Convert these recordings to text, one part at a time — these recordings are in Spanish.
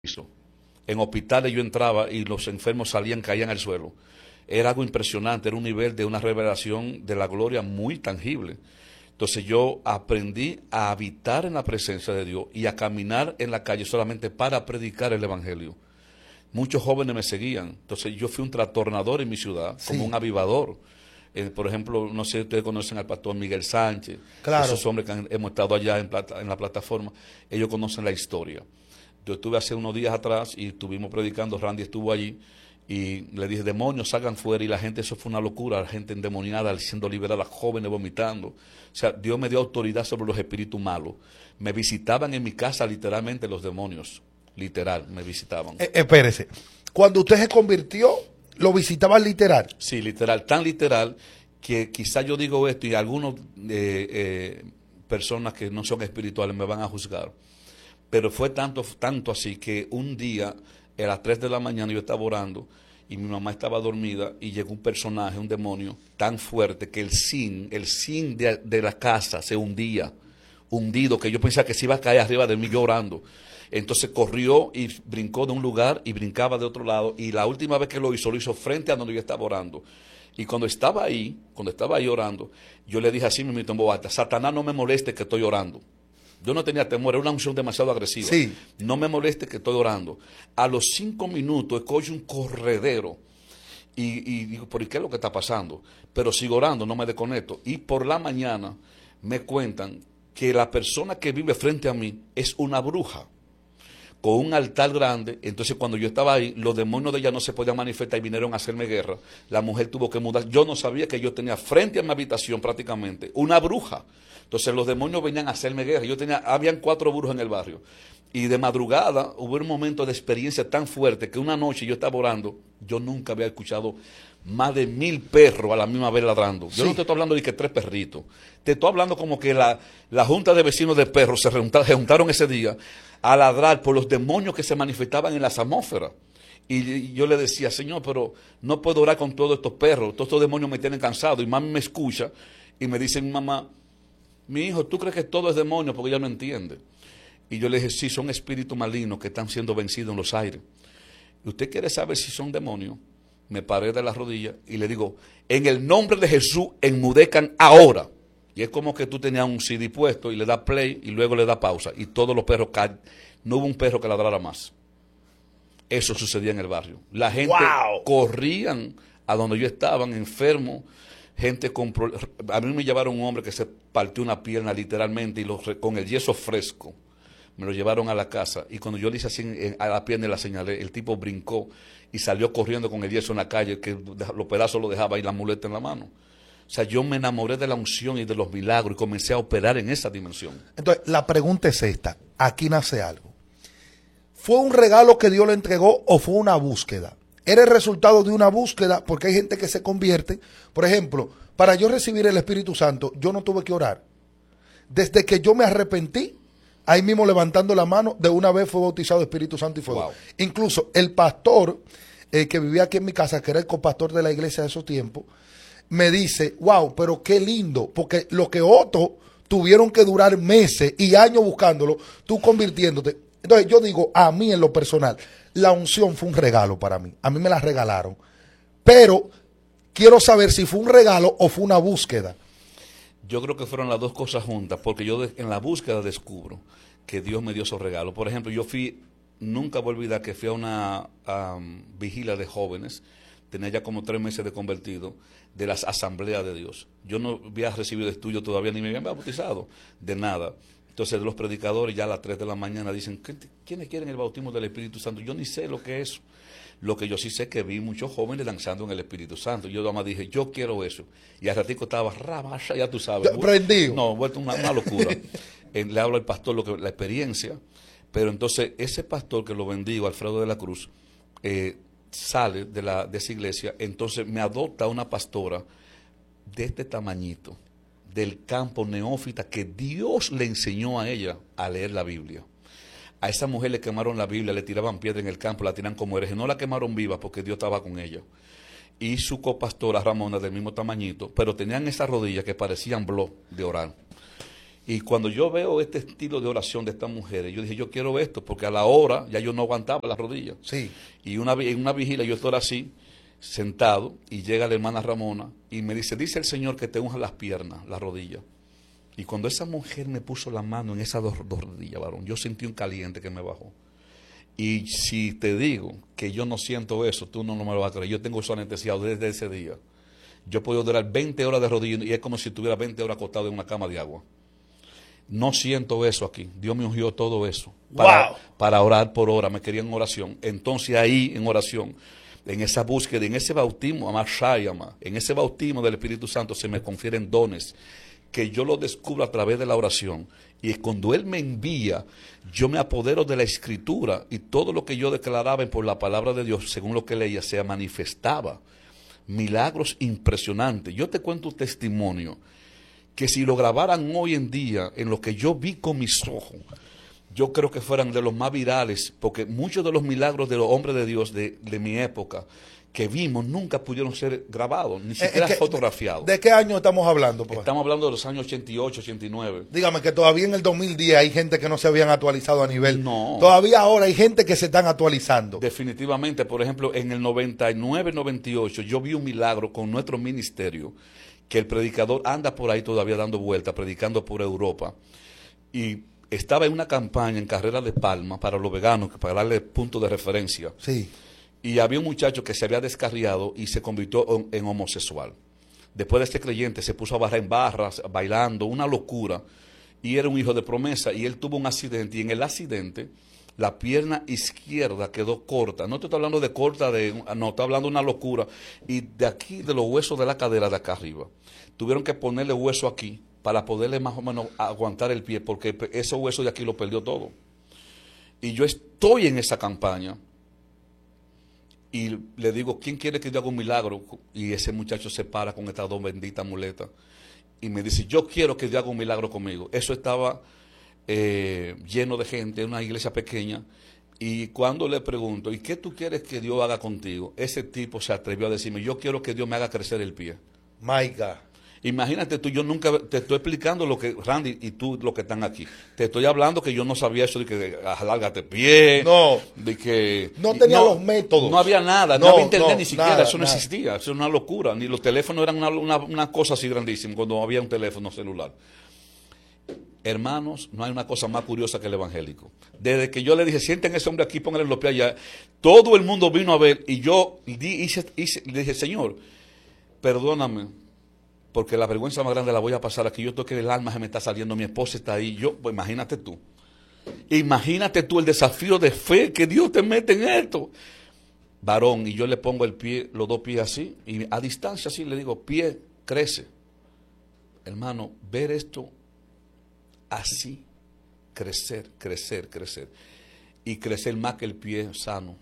piso. En hospitales yo entraba y los enfermos salían, caían al suelo. Era algo impresionante, era un nivel de una revelación de la gloria muy tangible. Entonces yo aprendí a habitar en la presencia de Dios y a caminar en la calle solamente para predicar el Evangelio. Muchos jóvenes me seguían, entonces yo fui un trastornador en mi ciudad, como un avivador. Por ejemplo, no sé si ustedes conocen al pastor Miguel Sánchez, claro. Esos hombres que hemos estado allá en la plataforma, ellos conocen la historia. Yo estuve hace unos días atrás y estuvimos predicando, Randy estuvo allí y le dije, demonios, salgan fuera, y la gente, eso fue una locura, la gente endemoniada, siendo liberada, jóvenes vomitando. O sea, Dios me dio autoridad sobre los espíritus malos. Me visitaban en mi casa literalmente los demonios, literal, me visitaban. Espérese, cuando usted se convirtió, ¿lo visitaban literal? Sí, literal, tan literal que quizá yo digo esto y algunas personas que no son espirituales me van a juzgar. Pero fue tanto así que un día, a las 3 de la mañana, yo estaba orando y mi mamá estaba dormida y llegó un personaje, un demonio, tan fuerte que el zinc de la casa se hundía, hundido, que yo pensaba que se iba a caer arriba de mí yo orando. Entonces corrió y brincó de un lugar y brincaba de otro lado, y la última vez que lo hizo frente a donde yo estaba orando. Y cuando estaba ahí orando, yo le dije así mismo en voz alta, Satanás, no me moleste que estoy orando. Yo no tenía temor, era una unción demasiado agresiva. Sí. No me moleste que estoy orando. A los 5 minutos escucho un corredero y digo, ¿por qué es lo que está pasando? Pero sigo orando, no me desconecto. Y por la mañana me cuentan que la persona que vive frente a mí es una bruja con un altar grande. Entonces cuando yo estaba ahí, los demonios de ella no se podían manifestar y vinieron a hacerme guerra. La mujer tuvo que mudar. Yo no sabía que yo tenía frente a mi habitación prácticamente una bruja. Entonces los demonios venían a hacerme guerra. Habían 4 brujos en el barrio. Y de madrugada hubo un momento de experiencia tan fuerte que una noche yo estaba orando, yo nunca había escuchado más de 1000 perros a la misma vez ladrando. Yo no te estoy hablando de que 3 perritos. Te estoy hablando como que la junta de vecinos de perros se juntaron ese día a ladrar por los demonios que se manifestaban en las atmósferas. Y yo le decía, Señor, pero no puedo orar con todos estos perros, todos estos demonios me tienen cansado. Y mami me escucha y me dice mi mamá, mi hijo, ¿tú crees que todo es demonio? Porque ella no entiende. Y yo le dije, sí, son espíritus malignos que están siendo vencidos en los aires. ¿Y usted quiere saber si son demonios? Me paré de las rodillas y le digo, en el nombre de Jesús, enmudezcan ahora. Y es como que tú tenías un CD puesto y le das play y luego le das pausa. Y todos los perros caen. No hubo un perro que ladrara más. Eso sucedía en el barrio. La gente corrían a donde yo estaba, enfermo. Gente compró. A mí me llevaron un hombre que se partió una pierna literalmente y con el yeso fresco. Me lo llevaron a la casa y cuando yo le hice así a la pierna y la señalé, el tipo brincó y salió corriendo con el yeso en la calle, que los pedazos lo dejaba y la muleta en la mano. O sea, yo me enamoré de la unción y de los milagros y comencé a operar en esa dimensión. Entonces, la pregunta es esta, aquí nace algo. ¿Fue un regalo que Dios le entregó o fue una búsqueda? Era el resultado de una búsqueda, porque hay gente que se convierte. Por ejemplo, para yo recibir el Espíritu Santo, yo no tuve que orar. Desde que yo me arrepentí, ahí mismo levantando la mano, de una vez fue bautizado Espíritu Santo y fuego. Wow. Incluso el pastor que vivía aquí en mi casa, que era el copastor de la iglesia de esos tiempos, me dice, wow, pero qué lindo, porque lo que otros tuvieron que durar meses y años buscándolo, tú convirtiéndote. Entonces yo digo, a mí en lo personal, la unción fue un regalo para mí, a mí me la regalaron, pero quiero saber si fue un regalo o fue una búsqueda. Yo creo que fueron las dos cosas juntas, porque yo en la búsqueda descubro que Dios me dio esos regalos. Por ejemplo, nunca voy a olvidar que fui a una vigilia de jóvenes, tenía ya como 3 meses de convertido, de las asambleas de Dios. Yo no había recibido estudio todavía, ni me habían bautizado, de nada. Entonces los predicadores ya a las 3 de la mañana dicen, ¿quiénes quieren el bautismo del Espíritu Santo? Yo ni sé lo que es eso. Lo que yo sí sé que vi muchos jóvenes danzando en el Espíritu Santo. Yo además dije, yo quiero eso. Y al ratico estaba, ya tú sabes. Prendido. No, vuelto una locura. Le hablo al pastor la experiencia. Pero entonces ese pastor que lo bendigo, Alfredo de la Cruz, sale de esa iglesia. Entonces me adopta una pastora de este tamañito, del campo, neófita, que Dios le enseñó a ella a leer la Biblia. A esa mujer le quemaron la Biblia, le tiraban piedra en el campo, la tiran como hereje. No la quemaron viva porque Dios estaba con ella. Y su copastora Ramona, del mismo tamañito, pero tenían esas rodillas que parecían blog de orar. Y cuando yo veo este estilo de oración de estas mujeres, yo dije, yo quiero esto, porque a la hora ya yo no aguantaba las rodillas. Sí. Y en una vigilia yo estoy así, sentado, y llega la hermana Ramona y me dice el Señor que te unja las piernas, las rodillas. Y cuando esa mujer me puso la mano en esas dos rodillas, varón, yo sentí un caliente que me bajó. Y si te digo que yo no siento eso, tú no me lo vas a creer. Yo tengo eso anestesiado desde ese día. Yo puedo durar 20 horas de rodillas y es como si estuviera 20 horas acostado en una cama de agua. No siento eso aquí. Dios me ungió todo eso. Para orar por hora. Me quería en oración. Entonces ahí, en oración, en esa búsqueda, en ese bautismo, en ese bautismo del Espíritu Santo se me confieren dones que yo lo descubro a través de la oración. Y cuando Él me envía, yo me apodero de la Escritura y todo lo que yo declaraba por la palabra de Dios, según lo que leía, se manifestaba. Milagros impresionantes. Yo te cuento un testimonio que si lo grabaran hoy en día en lo que yo vi con mis ojos, yo creo que fueran de los más virales, porque muchos de los milagros de los hombres de Dios de mi época que vimos nunca pudieron ser grabados, ni siquiera fotografiados. ¿De qué año estamos hablando? Pues? Estamos hablando de los años 88, 89. Dígame que todavía en el 2010 hay gente que no se habían actualizado a nivel. No. Todavía ahora hay gente que se están actualizando. Definitivamente, por ejemplo, en el 99, 98, yo vi un milagro con nuestro ministerio, que el predicador anda por ahí todavía dando vueltas, predicando por Europa, y estaba en una campaña en Carrera de Palma para los veganos, para darle punto de referencia. Sí. Y había un muchacho que se había descarriado y se convirtió en homosexual. Después de este creyente se puso a barrar en barras, bailando, una locura, y era un hijo de promesa, y él tuvo un accidente, y en el accidente la pierna izquierda quedó corta. No te estoy hablando de corta, no, estoy hablando de una locura. Y de aquí, de los huesos de la cadera de acá arriba, tuvieron que ponerle hueso aquí para poderle más o menos aguantar el pie, porque ese hueso de aquí lo perdió todo. Y yo estoy en esa campaña, y le digo, ¿quién quiere que yo haga un milagro? Y ese muchacho se para con estas dos benditas muletas, y me dice, yo quiero que Dios haga un milagro conmigo. Eso estaba lleno de gente, en una iglesia pequeña, y cuando le pregunto, ¿y qué tú quieres que Dios haga contigo? Ese tipo se atrevió a decirme, yo quiero que Dios me haga crecer el pie. My God. Imagínate tú, yo nunca te estoy explicando lo que, Randy, y tú lo que están aquí. Te estoy hablando que yo no sabía eso de que alárgate pie. No. De que. No tenía los métodos. No había nada, no había internet ni siquiera, nada, eso no existía. Eso era una locura. Ni los teléfonos eran una cosa así grandísima cuando había un teléfono celular. Hermanos, no hay una cosa más curiosa que el evangélico. Desde que yo le dije, sienten ese hombre aquí, pónganle los pies allá, todo el mundo vino a ver, y yo le dije, Señor, perdóname, porque la vergüenza más grande la voy a pasar aquí. Yo estoy que el alma se me está saliendo, mi esposa está ahí. Pues imagínate tú el desafío de fe que Dios te mete en esto. Varón, y yo le pongo el pie, los dos pies así, y a distancia así le digo, pie, crece. Hermano, ver esto así, crecer, y crecer más que el pie sano.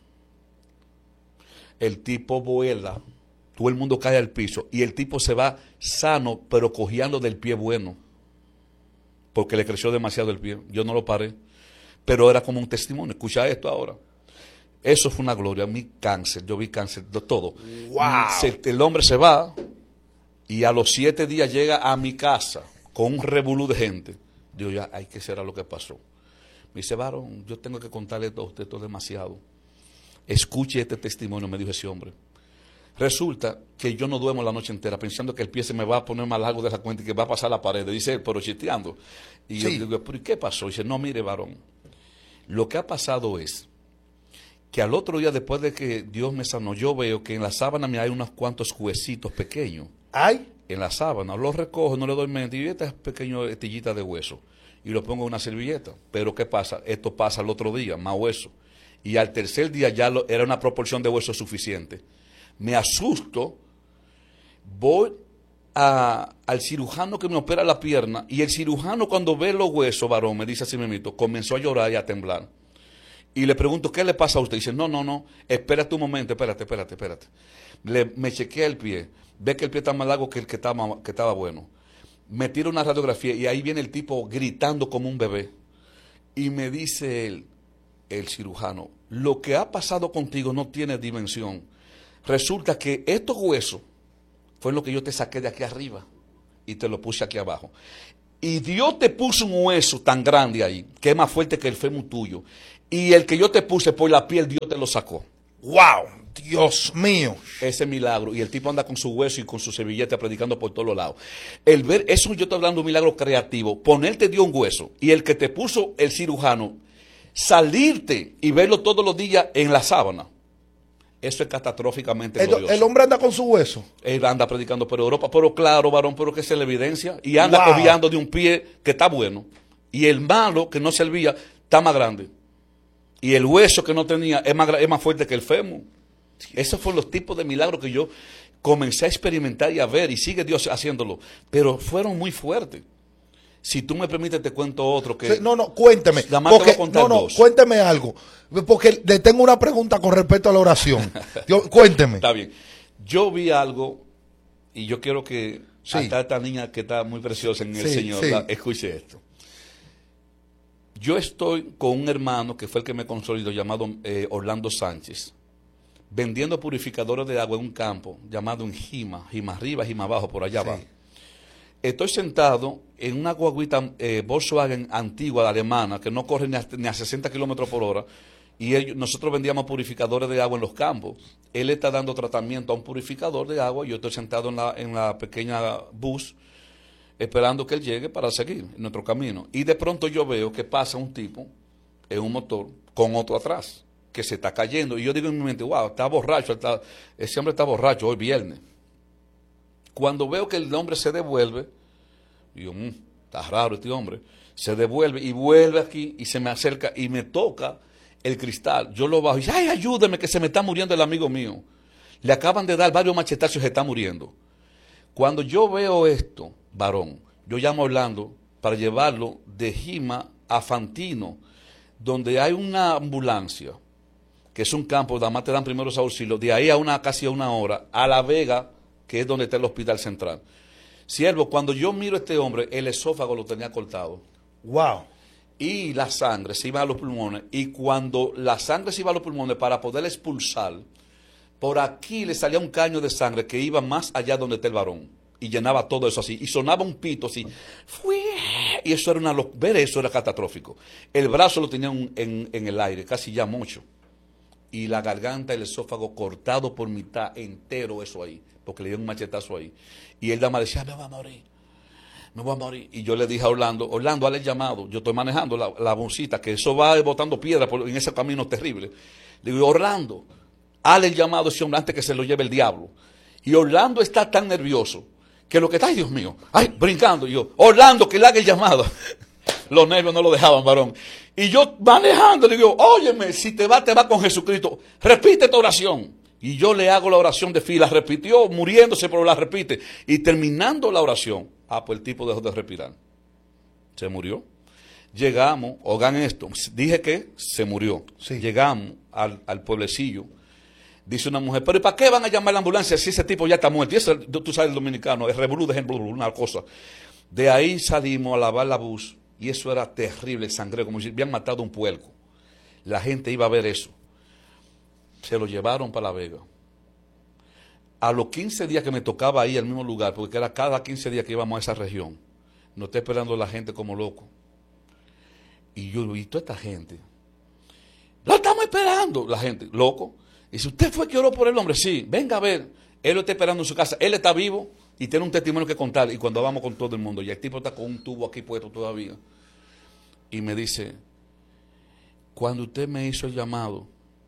El tipo vuela, todo el mundo cae al piso, y el tipo se va sano, pero cojeando del pie bueno, porque le creció demasiado el pie. Yo no lo paré, pero era como un testimonio. Escucha esto ahora. Eso fue una gloria. Mi cáncer, yo vi cáncer de todo. Wow. El hombre se va, y a los 7 días llega a mi casa con un revolú de gente. Digo, ya, hay que ser a lo que pasó. Me dice, varón, yo tengo que contarle esto a usted, esto es demasiado. Escuche este testimonio, me dijo ese hombre. Resulta que yo no duermo la noche entera pensando que el pie se me va a poner más largo de esa cuenta y que va a pasar la pared. Dice él, pero chisteando. Y yo digo, ¿pero y qué pasó? Dice, no, mire, varón, lo que ha pasado es que al otro día, después de que Dios me sanó, yo veo que en la sábana me hay unos cuantos huesitos pequeños. ¿Ay? En la sábana, los recojo, no le doy mente, y estas pequeñas estillitas de hueso, y lo pongo en una servilleta. Pero ¿qué pasa? Esto pasa al otro día, más hueso. Y al tercer día ya era una proporción de hueso suficiente. Me asusto, voy al cirujano que me opera la pierna, y el cirujano cuando ve los huesos, varón, me dice así mismito, comenzó a llorar y a temblar. Y le pregunto, ¿qué le pasa a usted? Dice, no, espérate un momento, espérate. Me chequea el pie, ve que el pie está más largo que el que estaba bueno. Me tira una radiografía y ahí viene el tipo gritando como un bebé. Y me dice el cirujano, lo que ha pasado contigo no tiene dimensión. Resulta que estos huesos fue lo que yo te saqué de aquí arriba y te lo puse aquí abajo. y Dios te puso un hueso tan grande ahí, que es más fuerte que el fémur tuyo, y el que yo te puse por la piel, Dios te lo sacó. ¡Wow! Dios mío. Ese milagro. Y el tipo anda con su hueso y con su servilleta predicando por todos los lados. El ver, eso yo estoy hablando de un milagro creativo. Ponerte Dios un hueso y el que te puso el cirujano, salirte y verlo todos los días en la sábana. Eso es catastróficamente glorioso. El hombre anda con su hueso. Él anda predicando por Europa, pero claro, varón, pero que se le evidencia. Y anda Wow. cojeando de un pie que está bueno. Y el malo que no servía está más grande. Y el hueso que no tenía es más fuerte que el fémur. Esos fueron los tipos de milagros que yo comencé a experimentar y a ver, y sigue Dios haciéndolo, pero fueron muy fuertes. Si tú me permites, te cuento otro que... Sí, no, cuénteme. Nada más te voy a contar dos. Cuénteme algo, porque le tengo una pregunta con respecto a la oración. Cuénteme. Está bien. Yo vi algo, y yo quiero que Sí. hasta esta niña que está muy preciosa en el Sí, Señor, sí. escuche esto. Yo estoy con un hermano que fue el que me consolidó, llamado Orlando Sánchez, vendiendo purificadores de agua en un campo llamado en Jima arriba, Jima abajo, por allá Sí. abajo. Estoy sentado en una guaguita Volkswagen antigua alemana que no corre ni a 60 kilómetros por hora, y nosotros vendíamos purificadores de agua en los campos. Él está dando tratamiento a un purificador de agua, yo estoy sentado en la pequeña bus esperando que él llegue para seguir en nuestro camino. Y de pronto yo veo que pasa un tipo en un motor con otro atrás, que se está cayendo. Y yo digo en mi mente, wow, está borracho, ese hombre está borracho, hoy viernes. Cuando veo que el hombre se devuelve, digo, está raro este hombre, se devuelve y vuelve aquí y se me acerca y me toca el cristal. Yo lo bajo y dice, ay, ayúdeme que se me está muriendo el amigo mío. Le acaban de dar varios machetazos y se está muriendo. Cuando yo veo esto, varón, yo llamo a Orlando para llevarlo de Jima a Fantino, donde hay una ambulancia, que es un campo, nada más te dan primeros auxilios, de ahí a casi a una hora, a La Vega, que es donde está el hospital central. Siervo, cuando yo miro a este hombre, el esófago lo tenía cortado. Wow. Y la sangre se iba a los pulmones. Y cuando la sangre se iba a los pulmones para poder expulsar, por aquí le salía un caño de sangre que iba más allá donde está el varón. Y llenaba todo eso así. Y sonaba un pito así. Y eso era ver eso era catastrófico. El brazo lo tenía en el aire, casi ya mucho. Y la garganta y el esófago cortado por mitad entero, eso ahí. Porque le dio un machetazo ahí. Y él dama decía, me voy a morir. Me voy a morir. Y yo le dije a Orlando, hazle el llamado. Yo estoy manejando la bolsita, que eso va botando piedra en ese camino terrible. Le digo, Orlando, hazle el llamado a ese hombre antes que se lo lleve el diablo. Y Orlando está tan nervioso que lo que está, ay Dios mío, ay, brincando. Y yo, Orlando, que le haga el llamado. Los nervios no lo dejaban, varón. Y yo manejando, le digo, óyeme, si te va con Jesucristo. Repite tu oración. Y yo le hago la oración de fila. Repitió, muriéndose, pero la repite. Y terminando la oración, pues el tipo dejó de respirar. Se murió. Llegamos, oigan esto, dije que se murió. Sí. Llegamos al pueblecillo. Dice una mujer, pero ¿y para qué van a llamar a la ambulancia si ese tipo ya está muerto? Y eso, tú sabes, el dominicano, es revolú de ejemplo, una cosa. De ahí salimos a lavar la bus y eso era terrible, sangre, como si habían matado un puerco. La gente iba a ver eso. Se lo llevaron para La Vega. A los 15 días que me tocaba ahí al mismo lugar, porque era cada 15 días que íbamos a esa región, nos está esperando la gente como loco. Y yo, y toda esta gente, lo estamos esperando, la gente, loco. Y si usted fue que oró por el hombre, sí, venga a ver, él lo está esperando en su casa, él está vivo y tiene un testimonio que contar. Y cuando vamos con todo el mundo, y el tipo está con un tubo aquí puesto todavía, y me dice, cuando usted me hizo el llamado,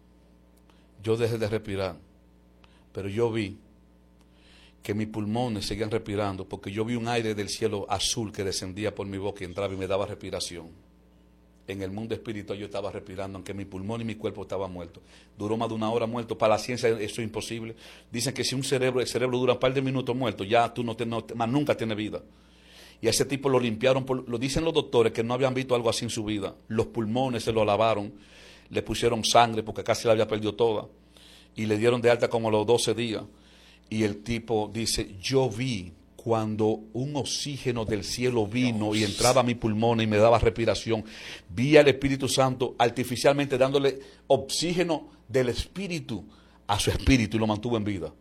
yo dejé de respirar, pero yo vi que mis pulmones seguían respirando, porque yo vi un aire del cielo azul que descendía por mi boca y entraba y me daba respiración. En el mundo espiritual yo estaba respirando, aunque mi pulmón y mi cuerpo estaban muertos. Duró más de una hora muerto. Para la ciencia eso es imposible. Dicen que si el cerebro dura un par de minutos muerto, ya tú más nunca tienes vida. Y a ese tipo lo limpiaron, lo dicen los doctores que no habían visto algo así en su vida. Los pulmones se lo lavaron, le pusieron sangre porque casi la había perdido toda. Y le dieron de alta como a los 12 días. Y el tipo dice, yo vi cuando un oxígeno del cielo vino y entraba a mi pulmón y me daba respiración, vi al Espíritu Santo artificialmente dándole oxígeno del Espíritu a su espíritu y lo mantuvo en vida.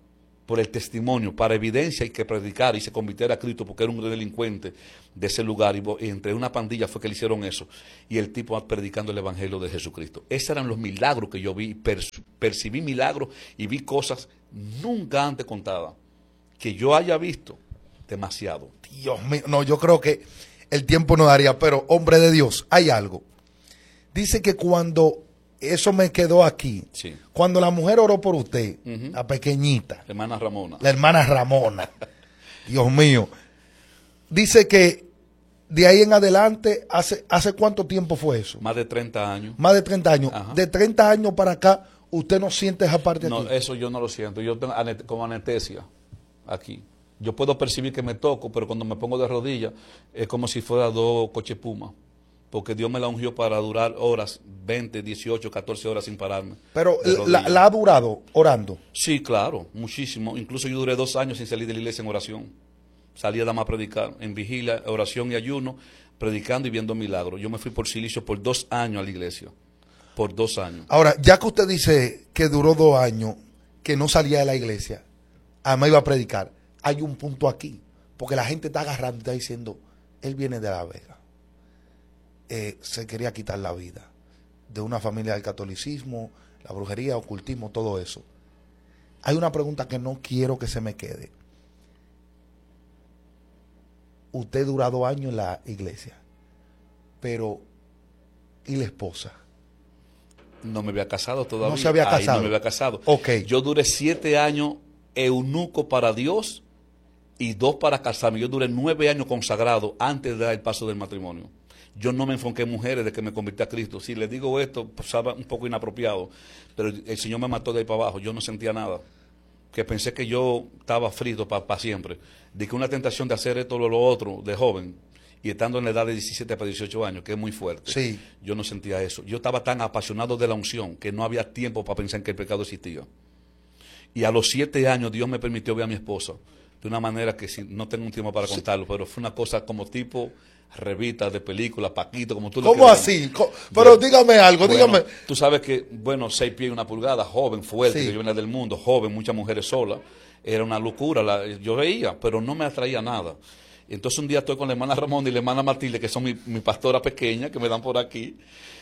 por el testimonio, para evidencia y que predicara y se convirtiera a Cristo porque era un delincuente de ese lugar y entre una pandilla fue que le hicieron eso y el tipo va predicando el evangelio de Jesucristo. Esos eran los milagros que yo vi, percibí milagros y vi cosas nunca antes contadas que yo haya visto demasiado. Dios mío, no, yo creo que el tiempo no daría, pero hombre de Dios, hay algo. Dice que cuando, eso me quedó aquí, Sí. cuando la mujer oró por usted, Ujú. la pequeñita, Hermana Ramona. la hermana Ramona, Dios mío, dice que de ahí en adelante, ¿hace cuánto tiempo fue eso? Más de 30 años. Más de 30 años. Ajá. De 30 años para acá, usted no siente esa parte No, aquí. eso yo no lo siento. Yo tengo como anestesia aquí. Yo puedo percibir que me toco, pero cuando me pongo de rodillas es como si fuera dos coches Puma. Porque Dios me la ungió para durar horas, 20, 18, 14 horas sin pararme. Pero de rodillas. la ha durado orando. Sí, claro, muchísimo. Incluso yo duré 2 años sin salir de la iglesia en oración. Salía nada más a predicar, en vigilia, oración y ayuno, predicando y viendo milagros. Yo me fui por silicio por 2 años a la iglesia. Por 2 años. Ahora, ya que usted dice que duró 2 años, que no salía de la iglesia, además iba a predicar, hay un punto aquí. Porque la gente está agarrando y está diciendo, él viene de La Vega. Se quería quitar la vida de una familia del catolicismo, la brujería, ocultismo, todo eso. Hay una pregunta que no quiero que se me quede. Usted dura 2 años en la iglesia, pero ¿y la esposa? No me había casado todavía. No se había Ahí casado. no me había casado. Ok. Yo duré 7 años eunuco para Dios y 2 para casarme. Yo duré 9 años consagrado antes de dar el paso del matrimonio. Yo no me enfoqué en mujeres de que me convertí a Cristo. Si les digo esto, pues estaba un poco inapropiado, pero el Señor me mató de ahí para abajo. Yo no sentía nada. Que pensé que yo estaba frito para siempre. De que una tentación de hacer esto o lo otro de joven y estando en la edad de 17 para 18 años, que es muy fuerte. Sí. Yo no sentía eso. Yo estaba tan apasionado de la unción que no había tiempo para pensar en que el pecado existía. Y a los 7 años Dios me permitió ver a mi esposa de una manera que no tengo un tiempo para contarlo, pero fue una cosa como tipo revista de película, Paquito, como tú lo ¿Cómo quieras así? Pero dígame algo, bueno, dígame. tú sabes que, 6 pies y 1 pulgada, joven, fuerte, Sí. que yo venía del mundo, joven, muchas mujeres solas. Era una locura, yo veía, pero no me atraía nada. Entonces un día estoy con la hermana Ramón y la hermana Matilde, que son mi pastora pequeña, que me dan por aquí.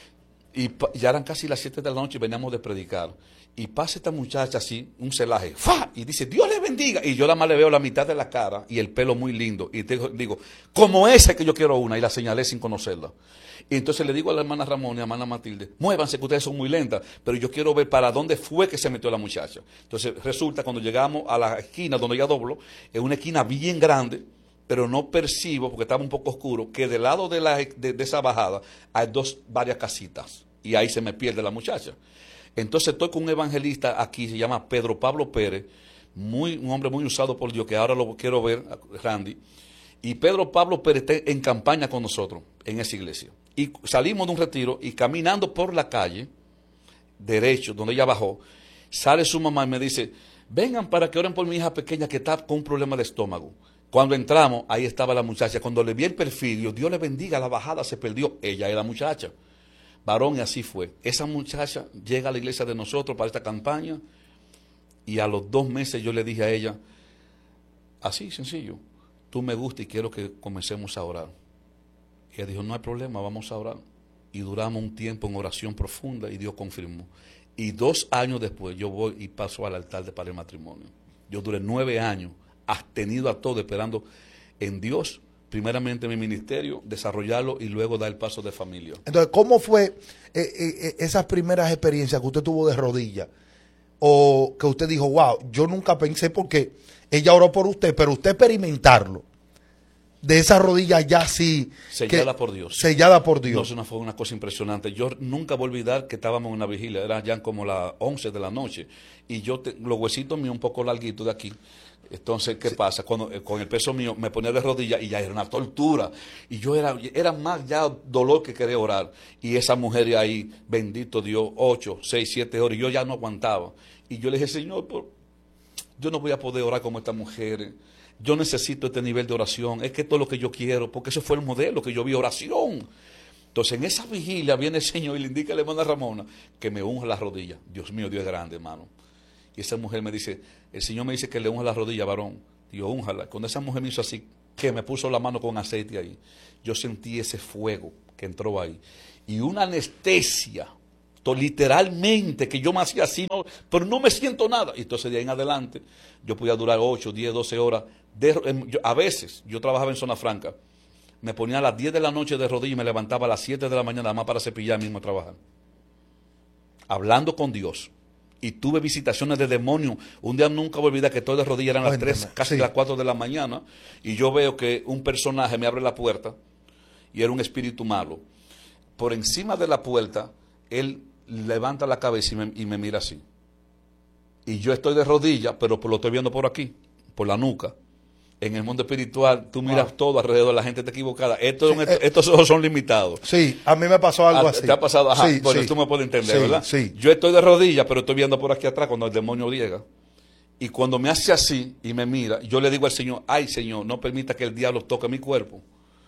Y ya eran casi las 7 de la noche y veníamos de predicar. Y pasa esta muchacha así, un celaje, ¡fa! Y dice, Dios le bendiga. Y yo la más le veo la mitad de la cara y el pelo muy lindo. Y digo, como ese que yo quiero una. Y la señalé sin conocerla. Y entonces le digo a la hermana Ramón y a la hermana Matilde, muévanse que ustedes son muy lentas, pero yo quiero ver para dónde fue que se metió la muchacha. Entonces resulta, cuando llegamos a la esquina donde ella dobló, es una esquina bien grande, pero no percibo, porque estaba un poco oscuro, que del lado de esa bajada hay varias casitas. Y ahí se me pierde la muchacha. Entonces estoy con un evangelista aquí, se llama Pedro Pablo Pérez, un hombre muy usado por Dios, que ahora lo quiero ver, Randy. Y Pedro Pablo Pérez está en campaña con nosotros en esa iglesia. Y salimos de un retiro y caminando por la calle, derecho, donde ella bajó, sale su mamá y me dice, vengan para que oren por mi hija pequeña que está con un problema de estómago. Cuando entramos, ahí estaba la muchacha. Cuando le vi el perfil, Dios le bendiga, la bajada se perdió. Ella es la muchacha. Varón, y así fue. Esa muchacha llega a la iglesia de nosotros para esta campaña y a los 2 meses yo le dije a ella, así sencillo, tú me gustas y quiero que comencemos a orar. Y ella dijo, no hay problema, vamos a orar. Y duramos un tiempo en oración profunda y Dios confirmó. Y 2 años después yo voy y paso al altar para el matrimonio. Yo duré 9 años abstenido a todo, esperando en Dios, primeramente mi ministerio, desarrollarlo y luego dar el paso de familia. Entonces, ¿cómo fue esas primeras experiencias que usted tuvo de rodillas? O que usted dijo, wow, yo nunca pensé porque ella oró por usted, pero usted experimentarlo. De esa rodilla ya sí. Sellada por Dios. Sellada por Dios. No, fue una cosa impresionante. Yo nunca voy a olvidar que estábamos en una vigilia, era ya como las 11 de la noche, y los huesitos míos un poco larguitos de aquí. Entonces, ¿qué pasa? Cuando con el peso mío me ponía de rodillas y ya era una tortura. Y yo era más ya dolor que querer orar. Y esa mujer ahí, bendito Dios, 8, 6, 7 horas, y yo ya no aguantaba. Y yo le dije, Señor, yo no voy a poder orar como esta mujer. Yo necesito este nivel de oración. Es que esto es lo que yo quiero, porque eso fue el modelo que yo vi, oración. Entonces, en esa vigilia viene el Señor y le indica a la hermana Ramona que me unja las rodillas. Dios mío, Dios es grande, hermano. Y esa mujer me dice, el Señor me dice que le unja la rodilla, varón. Digo, únjala. Cuando esa mujer me hizo así, que me puso la mano con aceite ahí, yo sentí ese fuego que entró ahí. Y una anestesia, literalmente, que yo me hacía así, no, pero no me siento nada. Y entonces de ahí en adelante, yo podía durar 8, 10, 12 horas. A veces, yo trabajaba en Zona Franca, me ponía a las 10 de la noche de rodillas y me levantaba a las 7 de la mañana, nada más para cepillar mismo a trabajar. Hablando con Dios. Y tuve visitaciones de demonios. Un día nunca voy a olvidar que estoy de rodillas, eran las 3, casi las 4 de la mañana, y yo veo que un personaje me abre la puerta, y era un espíritu malo. Por encima de la puerta, él levanta la cabeza y me mira así. Y yo estoy de rodillas, pero lo estoy viendo por aquí, por la nuca. En el mundo espiritual, tú miras todo alrededor, la gente está equivocada. Estos ojos son limitados. Sí, a mí me pasó algo así. ¿Te ha pasado? Ajá, sí, bueno, sí. tú me puedes entender, Sí, ¿verdad? sí. Yo estoy de rodillas, pero estoy viendo por aquí atrás cuando el demonio llega. Y cuando me hace así y me mira, yo le digo al Señor, ay Señor, no permita que el diablo toque mi cuerpo.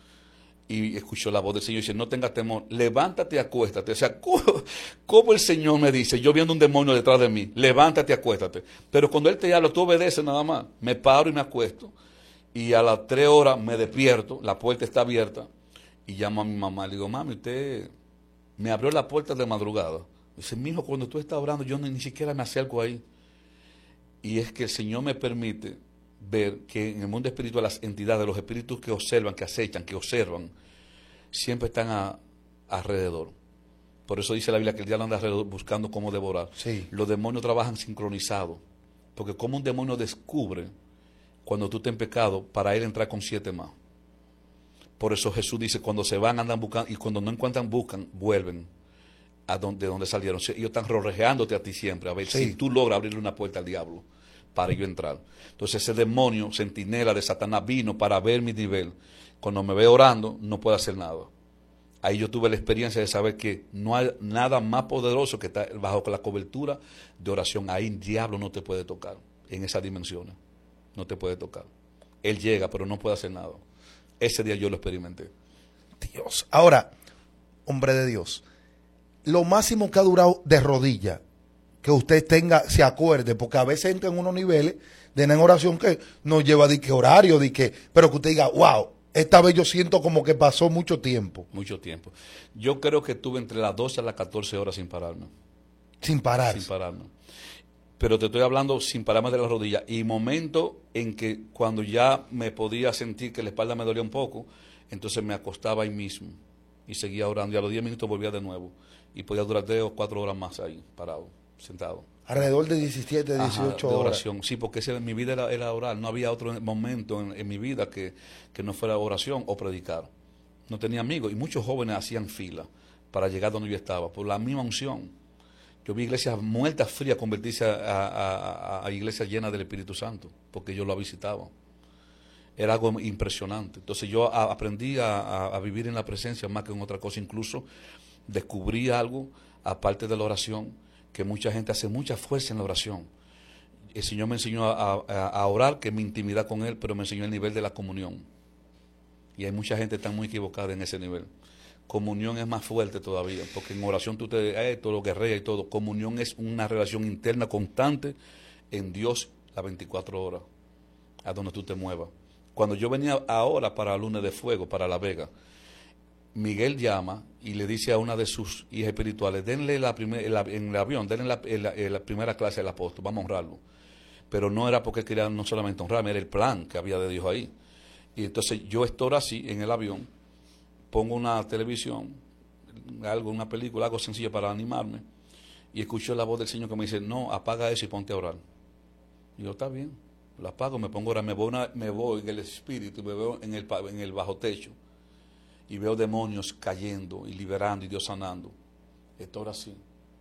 Y escucho la voz del Señor y dice, no tengas temor, levántate y acuéstate. O sea, ¿cómo el Señor me dice, yo viendo un demonio detrás de mí, levántate y acuéstate? Pero cuando Él te habla, tú obedeces nada más. Me paro y me acuesto. Y a las 3 horas me despierto, la puerta está abierta, y llamo a mi mamá. Le digo, mami, usted me abrió la puerta de madrugada. Dice, mijo, cuando tú estás orando, yo ni siquiera me acerco ahí. Y es que el Señor me permite ver que en el mundo espiritual las entidades, los espíritus que observan, que acechan, que observan, siempre están alrededor. Por eso dice la Biblia que el diablo anda alrededor buscando cómo devorar. Sí. Los demonios trabajan sincronizados, porque como un demonio descubre cuando tú estás en pecado, para él entrar con 7 más. Por eso Jesús dice, cuando se van andan buscando, y cuando no encuentran vuelven de donde salieron. Ellos están rodeándote a ti siempre, a ver si tú logras abrirle una puerta al diablo para yo entrar. Entonces ese demonio, centinela de Satanás, vino para ver mi nivel. Cuando me ve orando, no puedo hacer nada. Ahí yo tuve la experiencia de saber que no hay nada más poderoso que estar bajo la cobertura de oración. Ahí el diablo no te puede tocar, en esas dimensiones. No te puede tocar. Él llega, pero no puede hacer nada. Ese día yo lo experimenté. Dios. Ahora, hombre de Dios, lo máximo que ha durado de rodilla, que usted se acuerde, porque a veces entra en unos niveles de en oración que nos lleva de que horario, pero que usted diga, wow, esta vez yo siento como que pasó mucho tiempo. Mucho tiempo. Yo creo que estuve entre las 12 a las 14 horas sin pararme. Sin parar. Sin pararme. Pero te estoy hablando sin pararme de la rodilla. Y momento en que cuando ya me podía sentir que la espalda me dolía un poco, entonces me acostaba ahí mismo y seguía orando. Y a los 10 minutos volvía de nuevo. Y podía durar 3 o 4 horas más ahí, parado, sentado. Alrededor de 17, 18 de horas. oración. Sí, porque mi vida era orar. No había otro momento en mi vida que no fuera oración o predicar. No tenía amigos. Y muchos jóvenes hacían fila para llegar donde yo estaba, por la misma unción. Yo vi iglesias muertas frías convertirse a iglesias llenas del Espíritu Santo, porque yo lo visitaba. Era algo impresionante. Entonces yo aprendí a vivir en la presencia más que en otra cosa. Incluso descubrí algo, aparte de la oración, que mucha gente hace mucha fuerza en la oración. El Señor me enseñó a orar, que es mi intimidad con Él, pero me enseñó el nivel de la comunión. Y hay mucha gente que está muy equivocada en ese nivel. Comunión es más fuerte todavía, porque en oración tú todo lo guerrea y todo. Comunión es una relación interna constante en Dios las 24 horas, a donde tú te muevas. Cuando yo venía ahora para Lunes de Fuego, para La Vega, Miguel llama y le dice a una de sus hijas espirituales, denle en el avión, denle la primera clase al apóstol, vamos a honrarlo. Pero no era porque quería no solamente honrarme, era el plan que había de Dios ahí. Y entonces yo estoy así en el avión, pongo una televisión, una película, algo sencillo para animarme, y escucho la voz del Señor que me dice, no, apaga eso y ponte a orar. Y yo, está bien, lo apago, me pongo a orar, me voy en el espíritu, me veo en el bajo techo, y veo demonios cayendo y liberando y Dios sanando. Estoy así.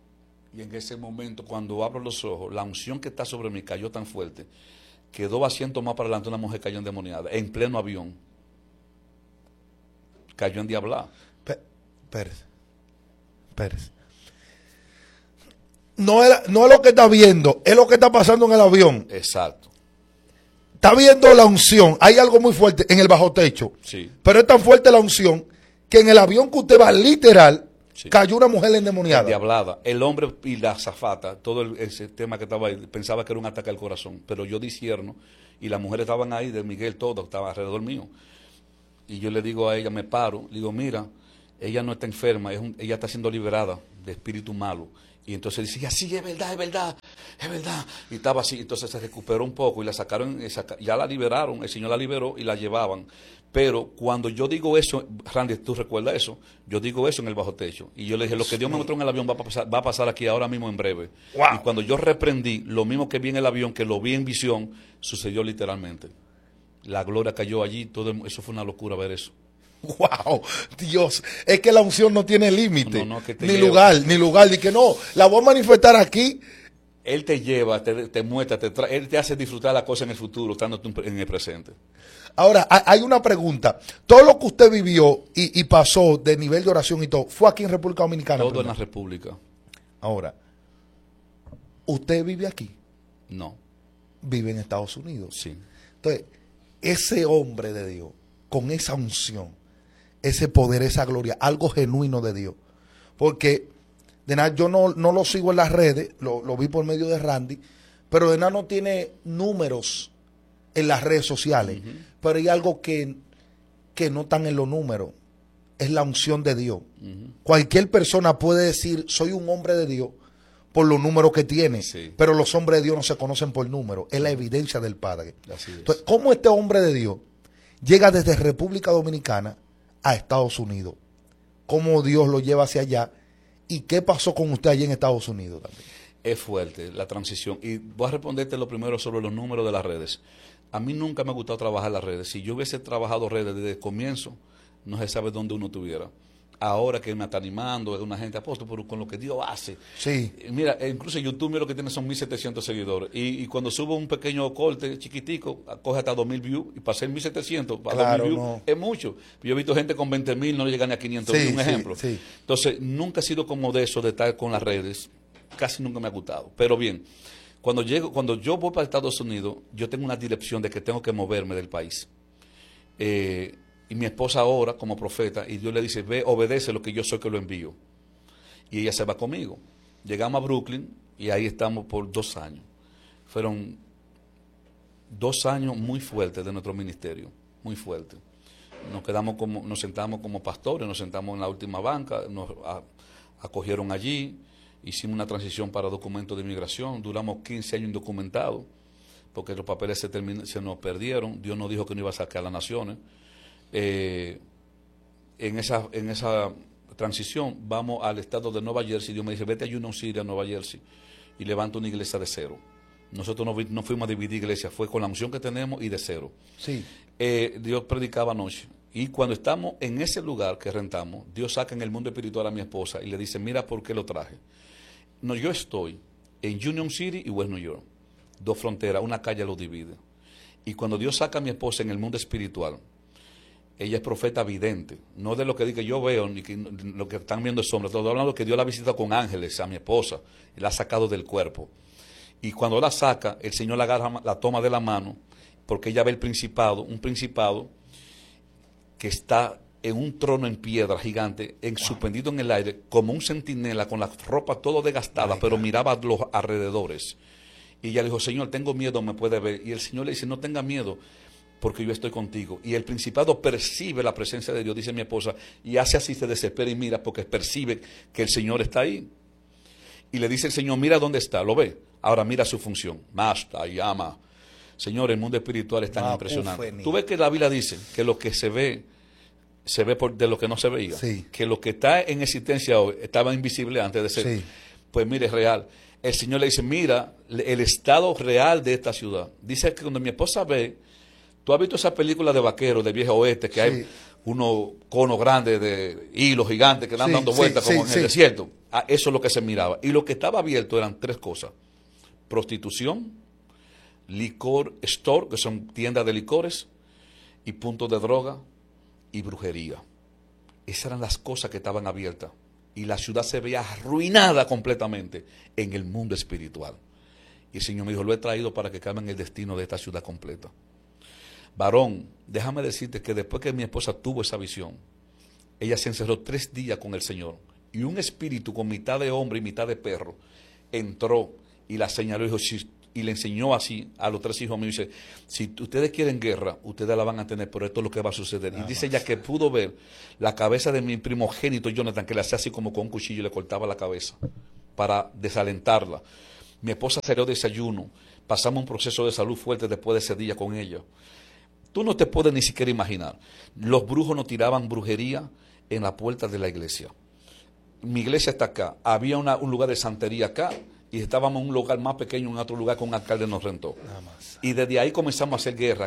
Y en ese momento, cuando abro los ojos, la unción que está sobre mí cayó tan fuerte, que 2 asientos más para adelante una mujer cayó endemoniada, en pleno avión. Cayó endiablada. Pérez. No es lo que está viendo, es lo que está pasando en el avión. Exacto. Está viendo la unción. Hay algo muy fuerte en el bajo techo. Sí. Pero es tan fuerte la unción que en el avión que usted va literal, Sí. Cayó una mujer endemoniada. Endiablada. El hombre y la azafata, todo ese tema que estaba ahí, pensaba que era un ataque al corazón, pero yo discierno, y las mujeres estaban ahí, de Miguel, todo, estaba alrededor mío. Y yo le digo a ella, me paro, le digo, mira, ella no está enferma, ella está siendo liberada de espíritu malo. Y entonces decía, sí, es verdad, es verdad, es verdad. Y estaba así, entonces se recuperó un poco y la sacaron, ya la liberaron, el Señor la liberó y la llevaban. Pero cuando yo digo eso, Randy, ¿tú recuerdas eso? Yo digo eso en el bajo techo. Y yo le dije, lo que Dios me mostró en el avión va a pasar aquí ahora mismo en breve. Wow. Y cuando yo reprendí, lo mismo que vi en el avión, que lo vi en visión, sucedió literalmente. La gloria cayó allí, eso fue una locura ver eso. Wow, Dios, es que la unción no tiene límite, No, que te ni lleva. lugar, ni que no, la voy a manifestar aquí. Él te lleva, te muestra, él te hace disfrutar la cosa en el futuro, estando tú en el presente. Ahora, hay una pregunta. Todo lo que usted vivió y pasó de nivel de oración y todo, ¿fue aquí en República Dominicana? Todo en la República. Ahora, ¿usted vive aquí? No. Vive en Estados Unidos. Sí. Entonces, ese hombre de Dios, con esa unción, ese poder, esa gloria, algo genuino de Dios. Porque de nada, yo no lo sigo en las redes, lo vi por medio de Randy, pero de nada no tiene números en las redes sociales. Pero hay algo que no están en los números, es la unción de Dios. Cualquier persona puede decir, soy un hombre de Dios, por los números que tiene, Sí. pero los hombres de Dios no se conocen por números, es la evidencia del Padre. Así es. Entonces, ¿cómo este hombre de Dios llega desde República Dominicana a Estados Unidos? ¿Cómo Dios lo lleva hacia allá? ¿Y qué pasó con usted allí en Estados Unidos también? Es fuerte la transición. Y voy a responderte lo primero sobre los números de las redes. A mí nunca me ha gustado trabajar las redes. Si yo hubiese trabajado redes desde el comienzo, no se sabe dónde uno estuviera. Ahora que me está animando, es una gente apóstol, pero con lo que Dios hace. Sí. Mira, incluso YouTube, mira, lo que tiene son 1.700 seguidores. Y cuando subo un pequeño corte chiquitico, coge hasta 2.000 views. Y para ser 1.700, para Claro, 2.000 views, no. es mucho. Yo he visto gente con 20.000, no le llegan ni a 500 Sí, views, un sí, ejemplo. sí. Entonces, nunca he sido como de eso, de estar con las redes. Casi nunca me ha gustado. Pero bien, cuando yo voy para Estados Unidos, yo tengo una dirección de que tengo que moverme del país. Y mi esposa ora como profeta y Dios le dice, ve, obedece lo que yo soy que lo envío. Y ella se va conmigo. Llegamos a Brooklyn y ahí estamos por 2 años. Fueron 2 años muy fuertes de nuestro ministerio, muy fuertes. Nos sentamos como pastores, nos sentamos en la última banca, nos acogieron allí, hicimos una transición para documentos de inmigración, duramos 15 años indocumentados, porque los papeles se nos perdieron, Dios nos dijo que no iba a sacar a las naciones. En esa transición vamos al estado de Nueva Jersey. Dios me dice, vete a Union City, a Nueva Jersey, y levanta una iglesia de cero. Nosotros no fuimos a dividir iglesia, fue con la unción que tenemos y de cero. Sí. Dios predicaba anoche. Y cuando estamos en ese lugar que rentamos, Dios saca en el mundo espiritual a mi esposa y le dice, mira por qué lo traje. No, yo estoy en Union City y West New York, 2 fronteras, una calle los divide. Y cuando Dios saca a mi esposa en el mundo espiritual, ella es profeta vidente, no de lo que yo veo, ni que lo que están viendo es sombra. Estoy hablando de que Dios la visita con ángeles a mi esposa, y la ha sacado del cuerpo. Y cuando la saca, el Señor la agarra, la toma de la mano, porque ella ve el principado, un principado que está en un trono en piedra gigante, suspendido en el aire, como un centinela, con la ropa todo desgastada, pero miraba a los alrededores. Y ella le dijo, Señor, tengo miedo, me puede ver. Y el Señor le dice, no tenga miedo, porque yo estoy contigo. Y el principado percibe la presencia de Dios, dice mi esposa, y hace así, se desespera y mira, porque percibe que el Señor está ahí. Y le dice el Señor, mira dónde está, ¿lo ve? Ahora mira su función. Masta, llama. Señor, el mundo espiritual es tan impresionante. Tú ves que la Biblia dice que lo que se ve de lo que no se veía. Sí. Que lo que está en existencia hoy estaba invisible antes de ser. Sí. Pues mire, es real. El Señor le dice, mira el estado real de esta ciudad. Dice que cuando mi esposa ve, tú has visto esa película de vaqueros del viejo oeste, que hay unos conos grandes de hilos gigantes que dan dando vueltas como en el desierto. Eso es lo que se miraba. Y lo que estaba abierto eran 3 cosas. Prostitución, licor store, que son tiendas de licores, y puntos de droga y brujería. Esas eran las cosas que estaban abiertas. Y la ciudad se veía arruinada completamente en el mundo espiritual. Y el Señor me dijo, lo he traído para que cambien el destino de esta ciudad completa. Varón, déjame decirte que después que mi esposa tuvo esa visión, ella se encerró 3 días con el Señor y un espíritu con mitad de hombre y mitad de perro entró y la señaló y le enseñó así a los 3 hijos míos. Dice, si ustedes quieren guerra, ustedes la van a tener, pero esto es lo que va a suceder. Y dice ella que pudo ver la cabeza de mi primogénito Jonathan, que le hacía así como con un cuchillo y le cortaba la cabeza para desalentarla. Mi esposa salió de desayuno, pasamos un proceso de salud fuerte después de ese día con ella. Tú no te puedes ni siquiera imaginar. Los brujos nos tiraban brujería en la puerta de la iglesia. Mi iglesia está acá, había un lugar de santería acá, y estábamos en un lugar más pequeño, en otro lugar que un alcalde nos rentó. Y desde ahí comenzamos a hacer guerra.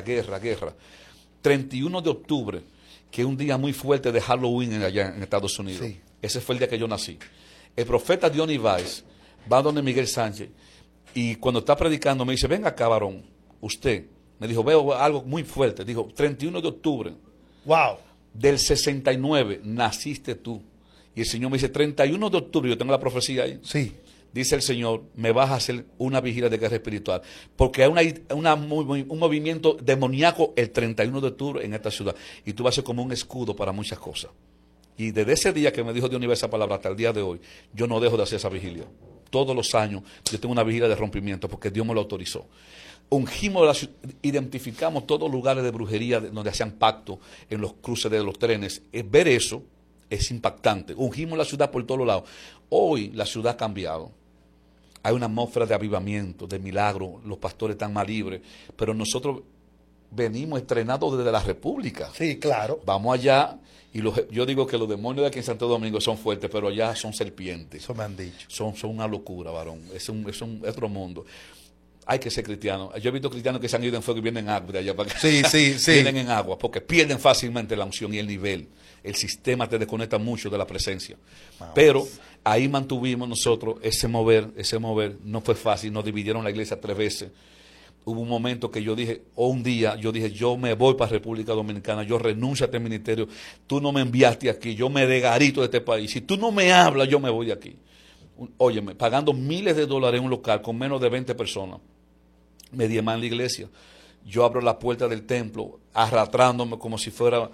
31 de octubre, que es un día muy fuerte de Halloween allá en Estados Unidos. Sí. Ese fue el día que yo nací. El profeta Diony Váez va donde Miguel Sánchez, y cuando está predicando me dice, venga acá, varón, usted. Me dijo, veo algo muy fuerte. Dijo, 31 de octubre. Wow. Del 69 naciste tú. Y el Señor me dice, 31 de octubre, yo tengo la profecía ahí. Sí. Dice el Señor, me vas a hacer una vigilia de guerra espiritual. Porque hay un movimiento demoníaco el 31 de octubre en esta ciudad. Y tú vas a ser como un escudo para muchas cosas. Y desde ese día que me dijo Dios esa palabra hasta el día de hoy, yo no dejo de hacer esa vigilia. Todos los años yo tengo una vigilia de rompimiento porque Dios me lo autorizó. Ungimos, identificamos todos los lugares de brujería donde hacían pacto en los cruces de los trenes. Ver eso es impactante. Ungimos la ciudad por todos lados. Hoy la ciudad ha cambiado. Hay una atmósfera de avivamiento, de milagro. Los pastores están más libres. Pero nosotros venimos estrenados desde la República. Sí, claro. Vamos allá y yo digo que los demonios de aquí en Santo Domingo son fuertes, pero allá son serpientes. Eso me han dicho. Son una locura, varón. Es otro mundo. Hay que ser cristiano. Yo he visto cristianos que se han ido en fuego y vienen en agua de allá para que sí. vienen en agua, porque pierden fácilmente la unción y el nivel. El sistema te desconecta mucho de la presencia. Pero ahí mantuvimos nosotros ese mover. No fue fácil, nos dividieron la iglesia 3 veces. Hubo un momento que yo dije, yo me voy para República Dominicana, yo renuncio a este ministerio, tú no me enviaste aquí, yo me degarito de este país, si tú no me hablas, yo me voy de aquí. Óyeme, pagando miles de dólares en un local con menos de 20 personas, me diezman en la iglesia. Yo abro la puerta del templo, arrastrándome como si fuera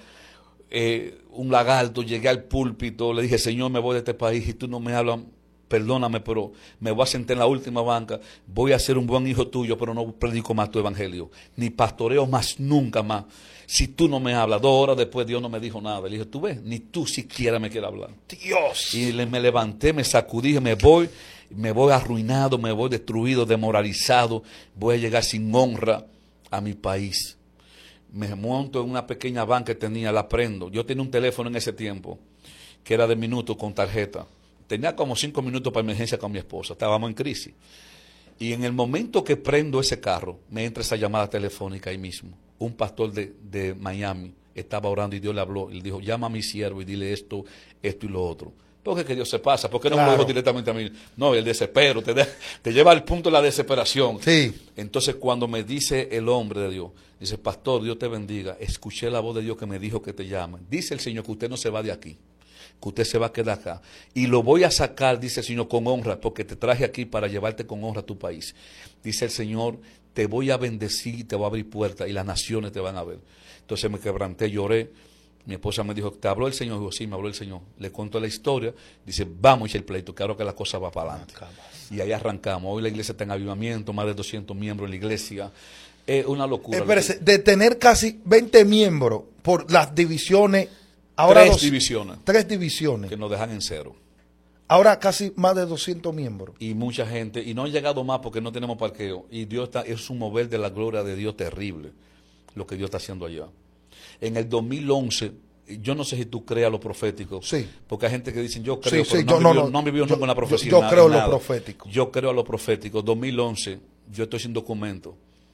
un lagarto, llegué al púlpito, le dije, Señor, me voy de este país y tú no me hablas, perdóname, pero me voy a sentar en la última banca, voy a ser un buen hijo tuyo, pero no predico más tu evangelio, ni pastoreo más, nunca más. Si tú no me hablas, 2 horas después Dios no me dijo nada. Le dije, tú ves, ni tú siquiera me quieres hablar. Dios. Y me levanté, me sacudí, me voy arruinado, me voy destruido, demoralizado, voy a llegar sin honra a mi país. Me monto en una pequeña banca que tenía, la prendo. Yo tenía un teléfono en ese tiempo, que era de minutos con tarjeta. Tenía como 5 minutos para emergencia con mi esposa, estábamos en crisis. Y en el momento que prendo ese carro, me entra esa llamada telefónica ahí mismo. Un pastor de Miami estaba orando y Dios le habló. Y le dijo, llama a mi siervo y dile esto y lo otro. Porque que Dios se pasa, ¿por qué no me lo dijo directamente a mí? No, el desespero, te lleva al punto de la desesperación. Sí. Entonces cuando me dice el hombre de Dios, dice, pastor, Dios te bendiga, escuché la voz de Dios que me dijo que te llama. Dice el Señor que usted no se va de aquí, que usted se va a quedar acá. Y lo voy a sacar, dice el Señor, con honra, porque te traje aquí para llevarte con honra a tu país. Dice el Señor, te voy a bendecir, te voy a abrir puertas y las naciones te van a ver. Entonces me quebranté, lloré. Mi esposa me dijo, ¿te habló el Señor? Digo, sí, me habló el Señor. Le cuento la historia. Dice, vamos a echar el pleito, que ahora que la cosa va para adelante. Y ahí arrancamos. Hoy la iglesia está en avivamiento, más de 200 miembros en la iglesia. Es una locura. Espérese, de tener casi 20 miembros por las divisiones. Ahora 3 divisiones. 3 divisiones. Que nos dejan en cero. Ahora casi más de 200 miembros. Y mucha gente. Y no han llegado más porque no tenemos parqueo. Y Dios es un mover de la gloria de Dios terrible. Lo que Dios está haciendo allá. En el 2011, yo no sé si tú creas lo profético. Sí. Porque hay gente que dice, yo creo, sí, pero no vivió nunca en la profecía. Yo creo lo profético. Yo creo a lo profético. 2011, yo estoy sin documento.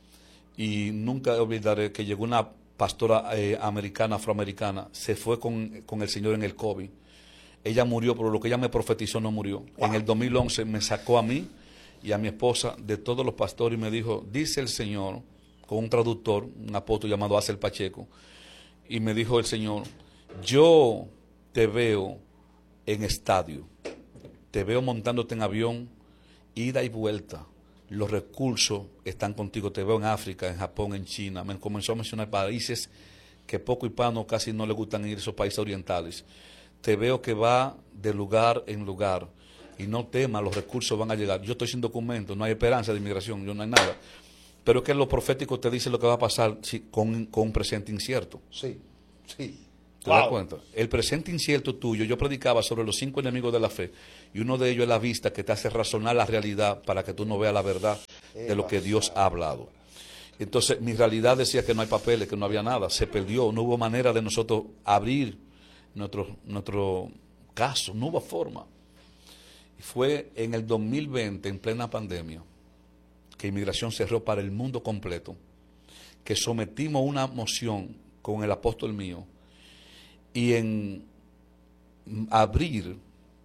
Y nunca olvidaré que llegó una pastora afroamericana, se fue con el Señor en el COVID. Ella murió, pero lo que ella me profetizó no murió. Wow. En el 2011 me sacó a mí y a mi esposa de todos los pastores y me dijo, dice el Señor, con un traductor, un apóstol llamado Acel Pacheco, y me dijo el Señor, yo te veo en estadio, te veo montándote en avión, ida y vuelta, los recursos están contigo, te veo en África, en Japón, en China. Me comenzó a mencionar países que poco hispano casi no le gustan ir, esos países orientales. te veo que va de lugar en lugar y no temas, los recursos van a llegar. Yo estoy sin documentos, no hay esperanza de inmigración, yo no hay nada. Pero es que lo profético te dice lo que va a pasar con un presente incierto. Sí, sí. ¿Te das cuenta? El presente incierto tuyo, yo predicaba sobre los 5 enemigos de la fe, y uno de ellos es la vista, que te hace razonar la realidad para que tú no veas la verdad de lo que Dios ha hablado. Entonces, mi realidad decía que no hay papeles, que no había nada, se perdió, no hubo manera de nosotros abrir nuestro caso, no hubo forma. Y fue en el 2020, en plena pandemia, que inmigración cerró para el mundo completo, que sometimos una moción con el apóstol mío, y en abril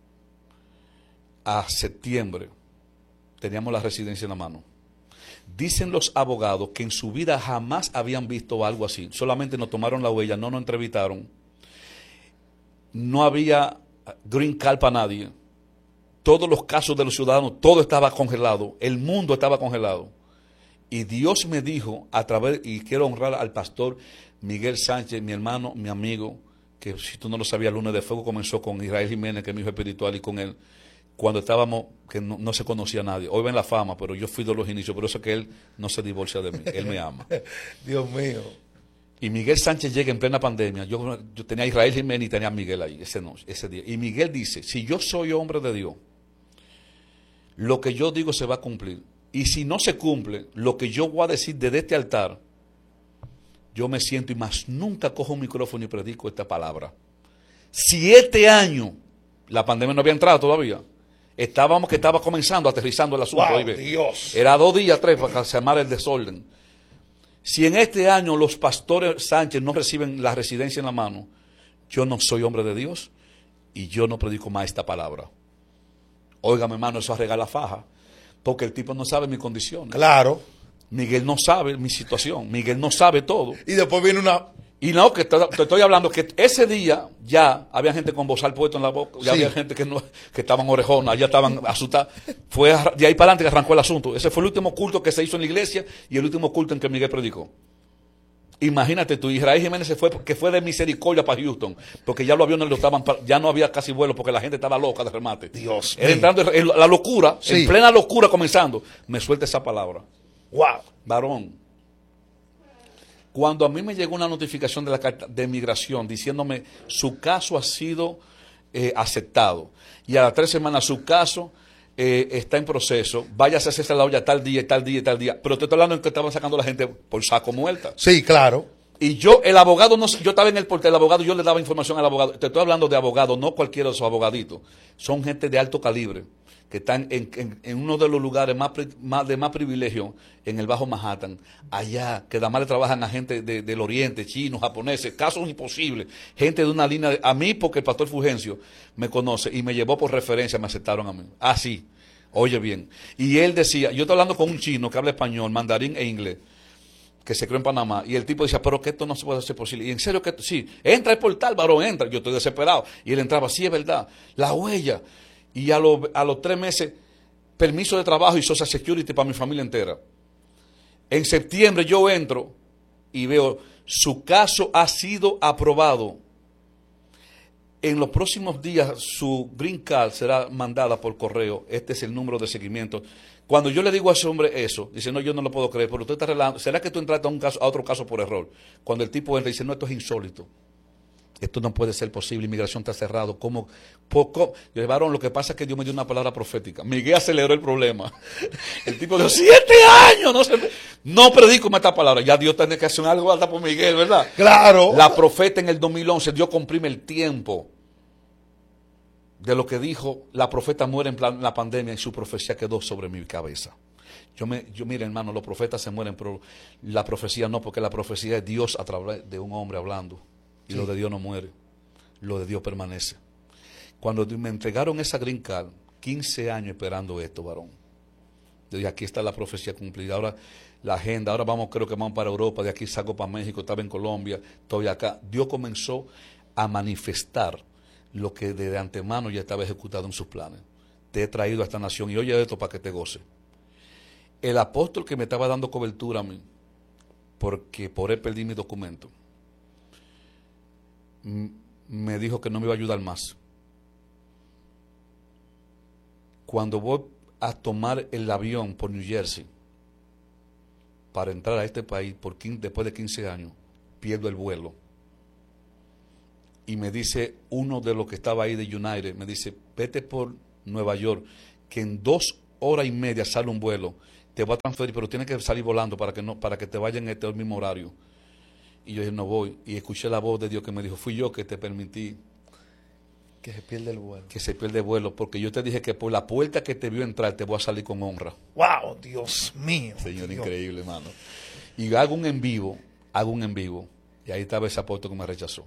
a septiembre teníamos la residencia en la mano. Dicen los abogados que en su vida jamás habían visto algo así. Solamente nos tomaron la huella, no nos entrevistaron. No había green card para nadie. Todos los casos de los ciudadanos, todo estaba congelado. El mundo estaba congelado. Y Dios me dijo a través, y quiero honrar al pastor Miguel Sánchez, mi hermano, mi amigo, que si tú no lo sabías, Lunes de Fuego comenzó con Israel Jiménez, que es mi hijo espiritual, y con él, cuando estábamos, que no se conocía a nadie. Hoy ven la fama, pero yo fui de los inicios, por eso es que él no se divorcia de mí, él me ama. Dios mío. Y Miguel Sánchez llega en plena pandemia, yo tenía a Israel Jiménez y tenía a Miguel ahí, ese día. Y Miguel dice, si yo soy hombre de Dios, lo que yo digo se va a cumplir. Y si no se cumple, lo que yo voy a decir desde este altar, yo me siento y más nunca cojo un micrófono y predico esta palabra. Si este año la pandemia no había entrado todavía, estaba comenzando, aterrizando el asunto. Wow, Dios. Era 2 días, 3 para calmar el desorden. Si en este año los pastores Sánchez no reciben la residencia en la mano, yo no soy hombre de Dios y yo no predico más esta palabra. Óigame, hermano, eso arregla la faja, porque el tipo no sabe mi condición. Claro. Miguel no sabe mi situación, Miguel no sabe todo. Y después viene una... Y no, que te estoy hablando que ese día ya había gente con bozal puesto en la boca, ya había gente que estaban orejonas, ya estaban asustadas. Fue de ahí para adelante que arrancó el asunto. Ese fue el último culto que se hizo en la iglesia y el último culto en que Miguel predicó. Imagínate tú, Israel Jiménez que fue de misericordia para Houston, porque ya los aviones ya no había casi vuelo porque la gente estaba loca de remate. Dios Era mío. entrando en la locura, Sí. en plena locura comenzando, me suelta esa palabra. Wow. Varón, cuando a mí me llegó una notificación de la carta de migración diciéndome su caso ha sido aceptado y a las 3 semanas su caso está en proceso, váyase a hacerse la olla tal día, tal día, tal día, pero te estoy hablando en que estaban sacando a la gente por saco muerta. Sí, claro. Y yo, el abogado, yo estaba en el portal, el abogado, yo le daba información al abogado. Te estoy hablando de abogados, no cualquiera de esos abogaditos. Son gente de alto calibre, que están en uno de los lugares de más privilegio, en el Bajo Manhattan, allá, que además le trabajan a gente del Oriente, chinos, japoneses, casos imposibles. Gente de una línea, a mí, porque el pastor Fulgencio me conoce y me llevó por referencia, me aceptaron a mí. Así, oye bien. Y él decía, yo estoy hablando con un chino que habla español, mandarín e inglés, que se creó en Panamá, y el tipo decía, pero que esto no se puede hacer posible, y en serio que sí, entra el portal, varón, entra, yo estoy desesperado, y él entraba, sí es verdad, la huella, y a los 3 meses, permiso de trabajo y Social Security para mi familia entera. En septiembre yo entro y veo, su caso ha sido aprobado. En los próximos días su green card será mandada por correo. Este es el número de seguimiento. Cuando yo le digo a ese hombre eso, dice, no, yo no lo puedo creer, pero usted está relajando. ¿Será que tú entraste a otro caso por error? Cuando el tipo entra y dice, no, esto es insólito. Esto no puede ser posible, inmigración está cerrado. ¿Cómo? Yo dije, varón, lo que pasa es que Dios me dio una palabra profética. Miguel aceleró el problema. El tipo dijo, 7 años, no predico más esta palabra. Ya Dios tiene que hacer algo hasta por Miguel, ¿verdad? Claro. La profeta en el 2011, Dios comprime el tiempo de lo que dijo, la profeta muere en la pandemia y su profecía quedó sobre mi cabeza. Mire, hermano, los profetas se mueren, pero la profecía no, porque la profecía es Dios a través de un hombre hablando. Y lo de Dios no muere, lo de Dios permanece. Cuando me entregaron esa green card, 15 años esperando esto, varón. Yo dije, aquí está la profecía cumplida. Ahora la agenda, ahora creo que vamos para Europa, de aquí salgo para México, estaba en Colombia, estoy acá. Dios comenzó a manifestar lo que de antemano ya estaba ejecutado en sus planes. Te he traído a esta nación y oye esto para que te goce. El apóstol que me estaba dando cobertura a mí, porque por él perdí mi documento, me dijo que no me iba a ayudar más. Cuando voy a tomar el avión por New Jersey para entrar a este país después de 15 años, pierdo el vuelo. Y me dice uno de los que estaba ahí de United, me dice, vete por Nueva York, que en 2 horas y media sale un vuelo, te voy a transferir, pero tienes que salir volando para que te vaya en este mismo horario. Y yo dije, no voy. Y escuché la voz de Dios que me dijo, fui yo que te permití que se pierde el vuelo. Que se pierde el vuelo, porque yo te dije que por la puerta que te vio entrar te voy a salir con honra. ¡Wow! Dios mío. Señor, Dios. increíble, hermano. Y hago un en vivo, y ahí estaba ese apóstol que me rechazó.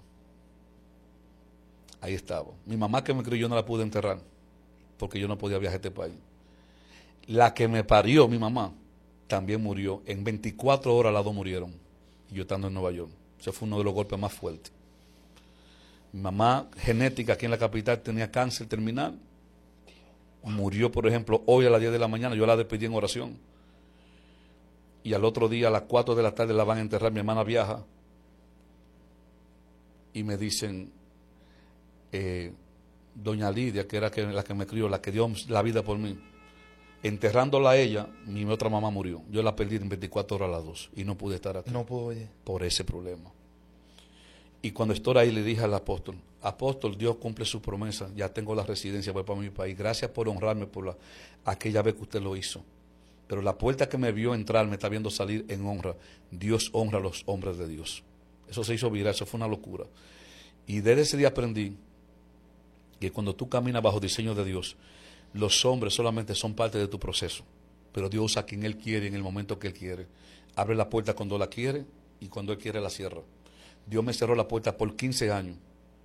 Ahí estaba. Mi mamá que me crió yo no la pude enterrar, porque yo no podía viajar a este país. La que me parió, mi mamá, también murió. En 24 horas las dos murieron, y yo estando en Nueva York. Ese fue uno de los golpes más fuertes. Mi mamá, genética, aquí en la capital, tenía cáncer terminal. Murió, por ejemplo, hoy a las 10 de la mañana. Yo la despedí en oración. Y al otro día, a las 4 de la tarde, la van a enterrar. Mi hermana viaja. Y me dicen, doña Lidia, que era la que me crió, la que dio la vida por mí, enterrándola a ella, mi otra mamá murió. Yo la perdí en 24 horas a las 2 y no pude estar aquí. No pudo ir. Por ese problema. Y cuando estoy ahí le dije al apóstol, apóstol, Dios cumple su promesa, ya tengo la residencia, voy para mi país, gracias por honrarme por aquella vez que usted lo hizo. Pero la puerta que me vio entrar, me está viendo salir en honra. Dios honra a los hombres de Dios. Eso se hizo viral, eso fue una locura. Y desde ese día aprendí que cuando tú caminas bajo diseño de Dios, los hombres solamente son parte de tu proceso. Pero Dios usa a quien Él quiere en el momento que Él quiere. Abre la puerta cuando la quiere y cuando Él quiere la cierra. Dios me cerró la puerta por 15 años.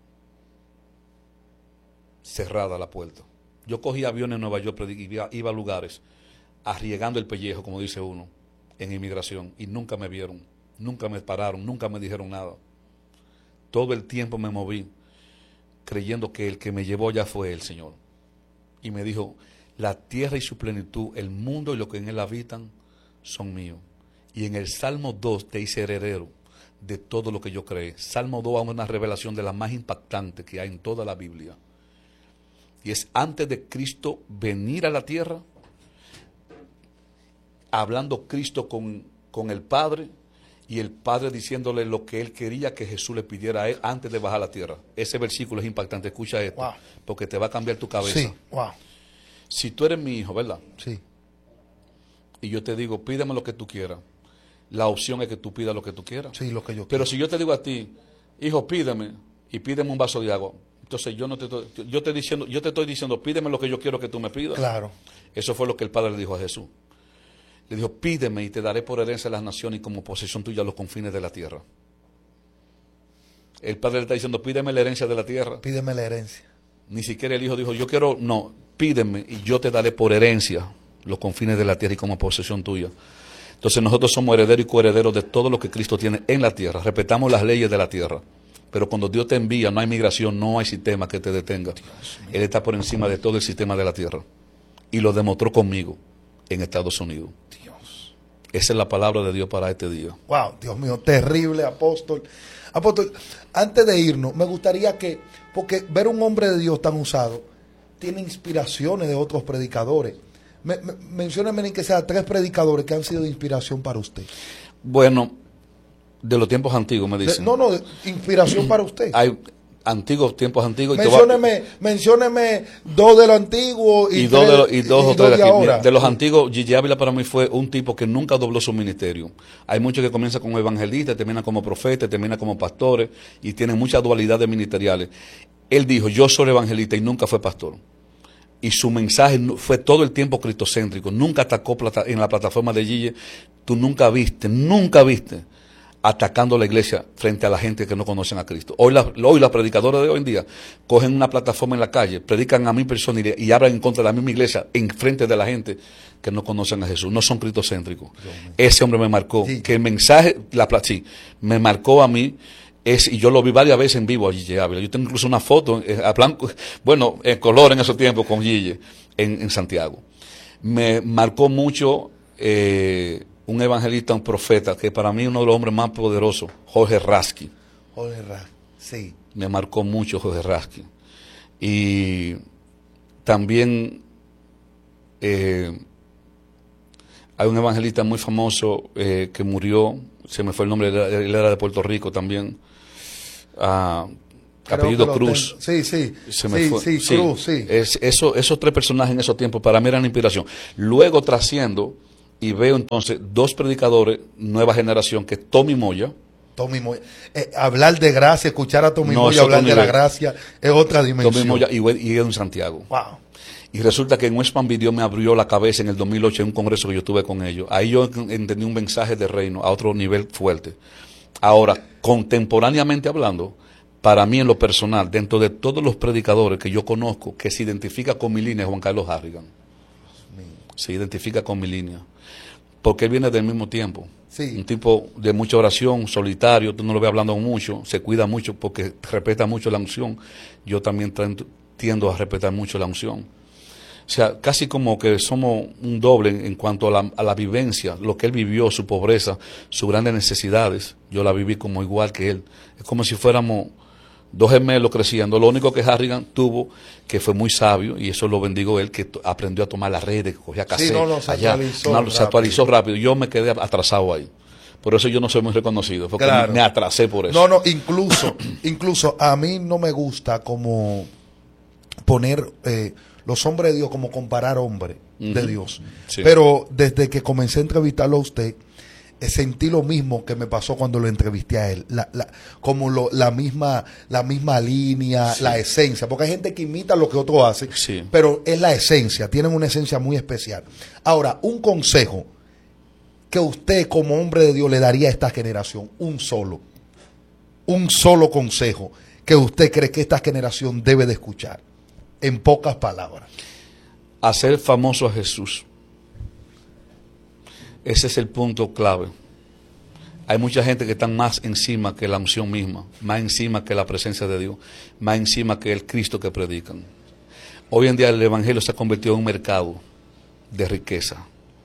Cerrada la puerta. Yo cogía aviones en Nueva York, iba a lugares, arriesgando el pellejo, como dice uno, en inmigración, y nunca me vieron, nunca me pararon, nunca me dijeron nada. Todo el tiempo me moví, creyendo que el que me llevó ya fue el Señor. Y me dijo, la tierra y su plenitud, el mundo y lo que en él habitan, son míos. Y en el Salmo 2 te hice heredero de todo lo que yo creé. Salmo 2 es una revelación de la más impactante que hay en toda la Biblia. Y es antes de Cristo venir a la tierra, hablando Cristo con el Padre, y el Padre diciéndole lo que Él quería que Jesús le pidiera a Él antes de bajar a la tierra. Ese versículo es impactante, escucha esto, wow, porque te va a cambiar tu cabeza. Sí, wow. Si tú eres mi hijo, ¿verdad? Sí. Y yo te digo, pídeme lo que tú quieras. La opción es que tú pidas lo que tú quieras. Sí, lo que yo quiero. Pero si yo te digo a ti, hijo, pídeme, y pídeme un vaso de agua, entonces yo te estoy diciendo, pídeme lo que yo quiero que tú me pidas. Claro. Eso fue lo que el Padre le dijo a Jesús. Le dijo, pídeme y te daré por herencia las naciones y como posesión tuya los confines de la tierra. El Padre le está diciendo, pídeme la herencia de la tierra. Pídeme la herencia. Ni siquiera el Hijo dijo, yo quiero, no, pídeme y yo te daré por herencia los confines de la tierra y como posesión tuya. Entonces nosotros somos herederos y coherederos de todo lo que Cristo tiene en la tierra. Respetamos las leyes de la tierra. Pero cuando Dios te envía, no hay migración, no hay sistema que te detenga. Él está por encima de todo el sistema de la tierra. Y lo demostró conmigo en Estados Unidos. Dios. Esa es la palabra de Dios para este día. Wow, Dios mío, terrible, apóstol. Apóstol, antes de irnos, me gustaría que, porque ver un hombre de Dios tan usado, tiene inspiraciones de otros predicadores. Mencióneme en que sea 3 predicadores que han sido de inspiración para usted. Bueno, de los tiempos antiguos, me dicen. De inspiración para usted. Hay antiguos, tiempos antiguos. Mencióneme 2 de los antiguos y 2 o 3 de aquí. ahora. De los antiguos, Gigi Ávila para mí fue un tipo que nunca dobló su ministerio. Hay muchos que comienzan como evangelistas, terminan como profetas, terminan como pastores y tienen mucha dualidad de ministeriales. Él dijo, yo soy evangelista y nunca fue pastor. Y su mensaje fue todo el tiempo cristocéntrico. Nunca atacó en la plataforma de Gigi. Tú nunca viste atacando a la iglesia frente a la gente que no conocen a Cristo. Hoy las predicadoras de hoy en día cogen una plataforma en la calle, predican a 1000 personas y hablan en contra de la misma iglesia en frente de la gente que no conocen a Jesús. No son cristocéntricos. Ese hombre me marcó. Sí. Que el mensaje, me marcó a mí. Y yo lo vi varias veces en vivo a Gigi Ávila. Yo tengo incluso una foto, en color en esos tiempos con Gigi en Santiago. Me marcó mucho un evangelista, un profeta, que para mí es uno de los hombres más poderosos, Jorge Rasky. Jorge Rasky, sí. me marcó mucho José Raskin. Y también hay un evangelista muy famoso que murió, se me fue el nombre, él era de Puerto Rico también, apellido Cruz. Sí, Cruz, sí. Esos tres personajes en esos tiempos para mí eran inspiración. Luego trasciendo y veo entonces dos predicadores, nueva generación, que es Tommy Moya. Hablar de gracia, escuchar a Tommy Moya hablar de la gracia es otra dimensión. Tommy Moya y Edwin Santiago. Wow. Y resulta que en Westman Video me abrió la cabeza en el 2008 en un congreso que yo tuve con ellos. Ahí yo entendí un mensaje de reino a otro nivel fuerte. Ahora, contemporáneamente hablando, para mí en lo personal, dentro de todos los predicadores que yo conozco, que se identifica con mi línea, es Juan Carlos Harrigan. Se identifica con mi línea. Porque él viene del mismo tiempo. Sí. Un tipo de mucha oración, solitario, tú no lo ves hablando mucho, se cuida mucho porque respeta mucho la unción. Yo también tiendo a respetar mucho la unción. O sea, casi como que somos un doble en cuanto a la vivencia, lo que él vivió, su pobreza, sus grandes necesidades. Yo la viví como igual que él. Es como si fuéramos dos gemelos creciendo. Lo único que Harrigan tuvo, que fue muy sabio, y eso lo bendigo él, que aprendió a tomar las redes, cogía cassette, se actualizó rápido. Yo me quedé atrasado ahí. Por eso yo no soy muy reconocido, porque claro, me atrasé por eso. No, incluso a mí no me gusta como poner los hombres de Dios, como comparar hombres de Dios. Sí. Pero desde que comencé a entrevistarlo a usted, sentí lo mismo que me pasó cuando lo entrevisté a él, la misma línea, sí, la esencia, porque hay gente que imita lo que otro hace, sí, pero es la esencia, tienen una esencia muy especial. Ahora, un consejo que usted como hombre de Dios le daría a esta generación, un solo consejo que usted cree que esta generación debe de escuchar, en pocas palabras. Hacer famoso a Jesús. Ese es el punto clave. Hay mucha gente que está más encima que la unción misma, más encima que la presencia de Dios, más encima que el Cristo que predican. Hoy en día el Evangelio se ha convertido en un mercado de riqueza.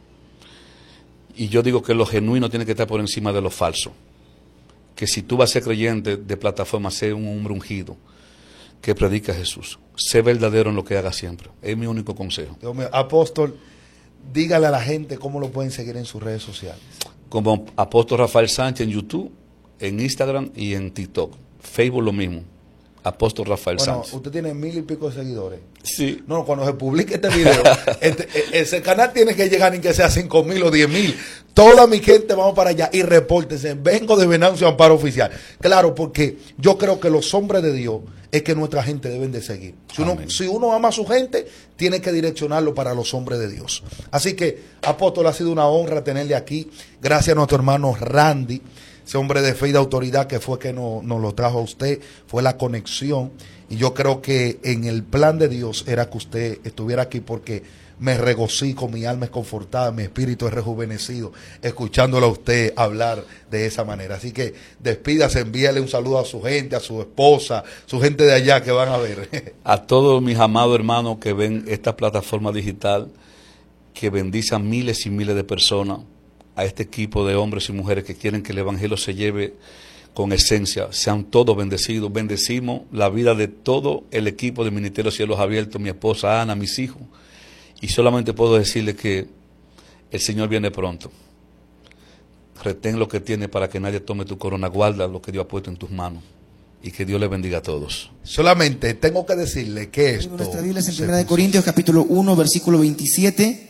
Y yo digo que lo genuino tiene que estar por encima de lo falso. Que si tú vas a ser creyente de plataforma, sé un hombre ungido que predica a Jesús. Sé verdadero en lo que haga siempre. Es mi único consejo. Dios mío, apóstol, dígale a la gente cómo lo pueden seguir en sus redes sociales. Como Apóstol Rafael Sánchez en YouTube, en Instagram y en TikTok. Facebook lo mismo. Apóstol Rafael Sánchez. Usted tiene 1000 y pico de seguidores. Sí. No, cuando se publique este video, ese canal tiene que llegar ni que sea 5000 o 10000. Toda mi gente vamos para allá y repórtense. Vengo de Venancio Amparo Oficial. Claro, porque yo creo que los hombres de Dios es que nuestra gente deben de seguir. Si uno ama a su gente, tiene que direccionarlo para los hombres de Dios. Así que, apóstol, ha sido una honra tenerle aquí. Gracias a nuestro hermano Randy, ese hombre de fe y de autoridad que fue que nos lo trajo a usted, fue la conexión. Y yo creo que en el plan de Dios era que usted estuviera aquí, porque me regocijo, mi alma es confortada, mi espíritu es rejuvenecido, escuchándolo a usted hablar de esa manera. Así que despídase, envíale un saludo a su gente, a su esposa, su gente de allá que van a ver. A todos mis amados hermanos que ven esta plataforma digital, que bendice a miles y miles de personas, a este equipo de hombres y mujeres que quieren que el Evangelio se lleve con esencia, sean todos bendecidos. Bendecimos la vida de todo el equipo de Ministerio Cielos Abiertos, mi esposa Ana, mis hijos. Y solamente puedo decirle que el Señor viene pronto. Retén lo que tiene para que nadie tome tu corona. Guarda lo que Dios ha puesto en tus manos. Y que Dios le bendiga a todos. Solamente tengo que decirle que esto... Nuestra Biblia es en 1 Corintios capítulo 1, versículo 27.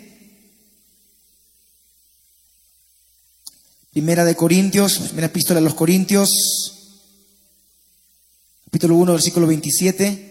1 Corintios, primera epístola a los Corintios, capítulo 1, versículo 27.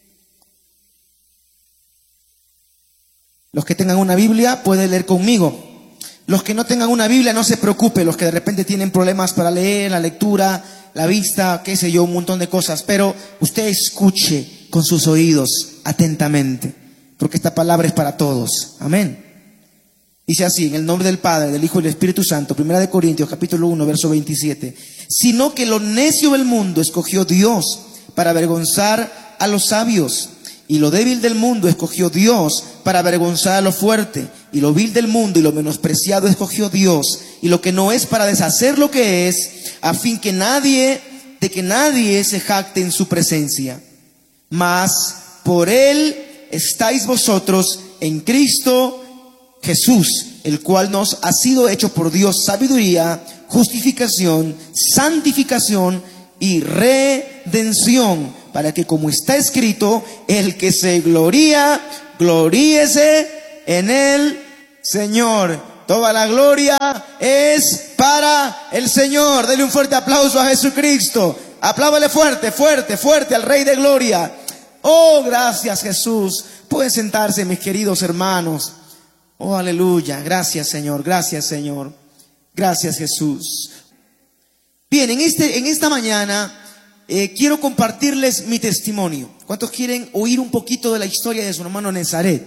Los que tengan una Biblia pueden leer conmigo. Los que no tengan una Biblia no se preocupen, los que de repente tienen problemas para leer, la lectura, la vista, qué sé yo, un montón de cosas. Pero usted escuche con sus oídos atentamente, porque esta palabra es para todos. Amén. Dice así, en el nombre del Padre, del Hijo y del Espíritu Santo, 1 Corintios capítulo 1, verso 27. Sino que lo necio del mundo escogió Dios para avergonzar a los sabios. Y lo débil del mundo escogió Dios para avergonzar a lo fuerte. Y lo vil del mundo y lo menospreciado escogió Dios. Y lo que no es para deshacer lo que es, a fin que nadie de que nadie se jacte en su presencia. Mas por él estáis vosotros en Cristo Jesús, el cual nos ha sido hecho por Dios sabiduría, justificación, santificación y redención, para que, como está escrito, el que se gloría, gloríese en el Señor. Toda la gloria es para el Señor. Dele un fuerte aplauso a Jesucristo. Aplábale fuerte, fuerte, fuerte al Rey de Gloria. Oh, gracias, Jesús. Pueden sentarse, mis queridos hermanos. Oh, aleluya. Gracias, Señor. Gracias, Señor. Gracias, Jesús. Bien, en esta mañana quiero compartirles mi testimonio. ¿Cuántos quieren oír un poquito de la historia de su hermano Nazaret?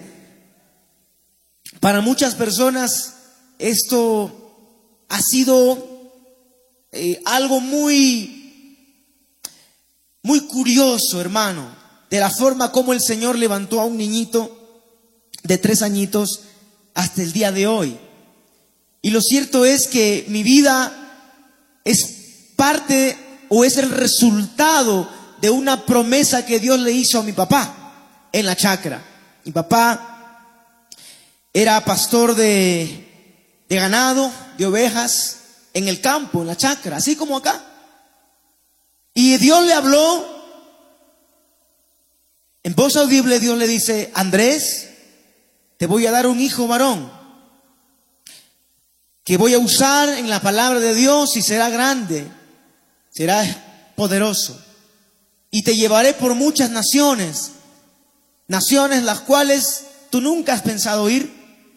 Para muchas personas esto ha sido algo muy curioso, hermano, de la forma como el Señor levantó a un niñito de 3 añitos hasta el día de hoy. Y lo cierto es que mi vida es parte o es el resultado de una promesa que Dios le hizo a mi papá en la chacra. Mi papá era pastor de ganado, de ovejas, en el campo, en la chacra, así como acá. Y Dios le habló, en voz audible Dios le dice: Andrés, te voy a dar un hijo varón, que voy a usar en la palabra de Dios y será grande, será poderoso. Y te llevaré por muchas naciones, naciones las cuales tú nunca has pensado ir.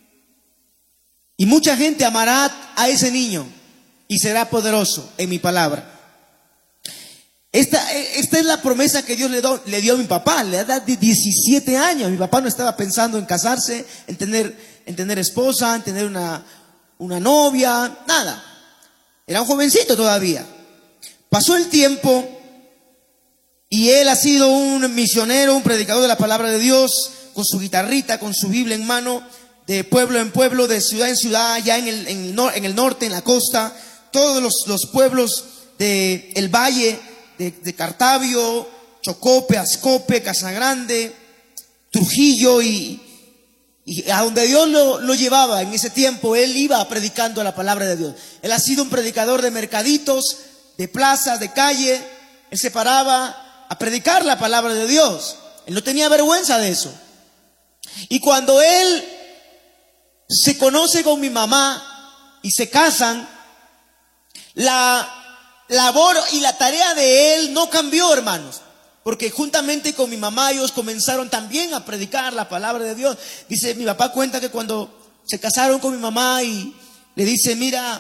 Y mucha gente amará a ese niño y será poderoso en mi palabra. Esta es la promesa que Dios le dio a mi papá. Le da de 17 años. Mi papá no estaba pensando en casarse, en tener esposa, en tener una novia, nada. Era un jovencito todavía. Pasó el tiempo y él ha sido un misionero, un predicador de la palabra de Dios, con su guitarrita, con su Biblia en mano, de pueblo en pueblo, de ciudad en ciudad, allá en el norte, en la costa, todos los pueblos del valle, de Cartavio, Chocope, Ascope, Casagrande, Trujillo, y a donde Dios lo llevaba en ese tiempo, él iba predicando la palabra de Dios. Él ha sido un predicador de mercaditos, de plazas, de calle. Él se paraba a predicar la palabra de Dios. Él no tenía vergüenza de eso. Y cuando él se conoce con mi mamá y se casan, la labor y la tarea de él no cambió, hermanos, porque juntamente con mi mamá ellos comenzaron también a predicar la palabra de Dios. Dice, mi papá cuenta que cuando se casaron con mi mamá y le dice: mira,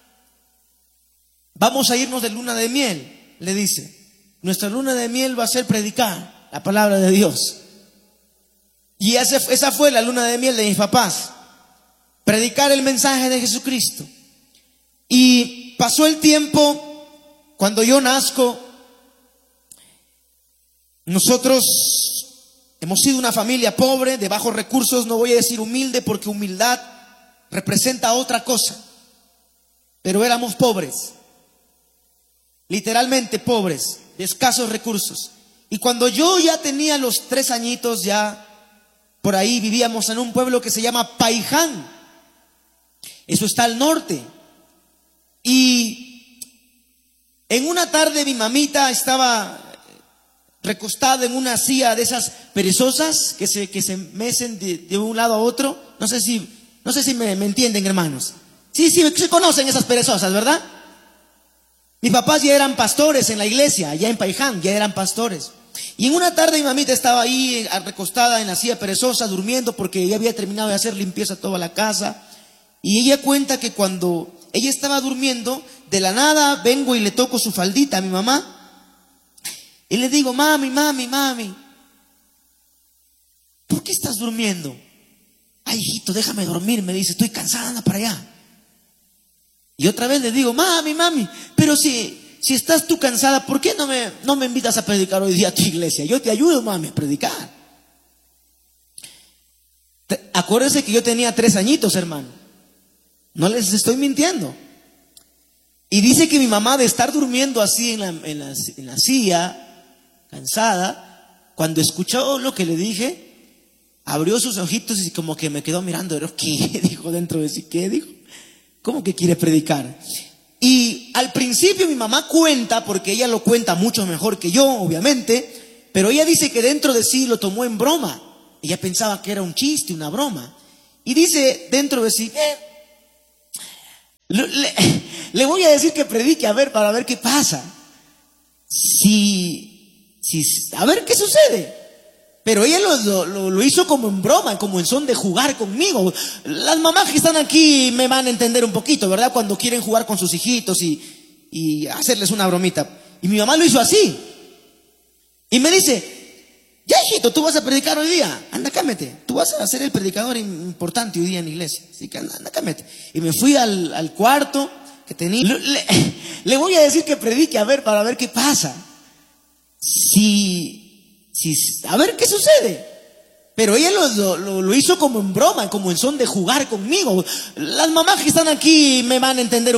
vamos a irnos de luna de miel, le dice, nuestra luna de miel va a ser predicar la palabra de Dios. Y esa fue la luna de miel de mis papás, predicar el mensaje de Jesucristo. Y pasó el tiempo. Cuando yo nazco, nosotros hemos sido una familia pobre, de bajos recursos. No voy a decir humilde, porque humildad representa otra cosa, pero éramos pobres, literalmente pobres, de escasos recursos. Y cuando yo ya tenía los 3 añitos, ya por ahí vivíamos en un pueblo que se llama Paiján. Eso está al norte. Y en una tarde mi mamita estaba recostada en una silla de esas perezosas que se mecen de un lado a otro. No sé si me entienden, hermanos. Sí, se conocen esas perezosas, ¿verdad? Mis papás ya eran pastores en la iglesia, allá en Paiján, ya eran pastores. Y en una tarde mi mamita estaba ahí recostada en la silla perezosa, durmiendo, porque ella había terminado de hacer limpieza toda la casa. Y ella cuenta que cuando ella estaba durmiendo, de la nada vengo y le toco su faldita a mi mamá. Y le digo: mami, ¿por qué estás durmiendo? Ay, hijito, déjame dormir, me dice, estoy cansada, anda para allá. Y otra vez le digo: mami, pero si estás tú cansada, ¿por qué no me invitas a predicar hoy día a tu iglesia? Yo te ayudo, mami, a predicar. Acuérdense que yo tenía 3 añitos, hermano. No les estoy mintiendo. Y dice que mi mamá, de estar durmiendo así en la silla, cansada, cuando escuchó lo que le dije, abrió sus ojitos y como que me quedó mirando. ¿Qué dijo dentro de sí? ¿Qué dijo? ¿Cómo que quiere predicar? Y al principio mi mamá cuenta, porque ella lo cuenta mucho mejor que yo, obviamente, pero ella dice que dentro de sí lo tomó en broma. Ella pensaba que era un chiste, una broma. Y dice dentro de sí, le voy a decir que predique, a ver, para ver qué pasa. A ver qué sucede. Pero ella lo hizo como en broma, como en son de jugar conmigo. Las mamás que están aquí me van a entender un poquito, ¿verdad? Cuando quieren jugar con sus hijitos y hacerles una bromita. Y mi mamá lo hizo así. Y me dice, ya hijito, tú vas a predicar hoy día, anda, cámete. Tú vas a ser el predicador importante hoy día en la iglesia. Así que anda, cámete. Y me fui al cuarto que tenía. Le voy a decir que predique, a ver, para ver qué pasa. A ver qué sucede. Pero ella lo hizo como en broma, como en son de jugar conmigo. Las mamás que están aquí me van a entender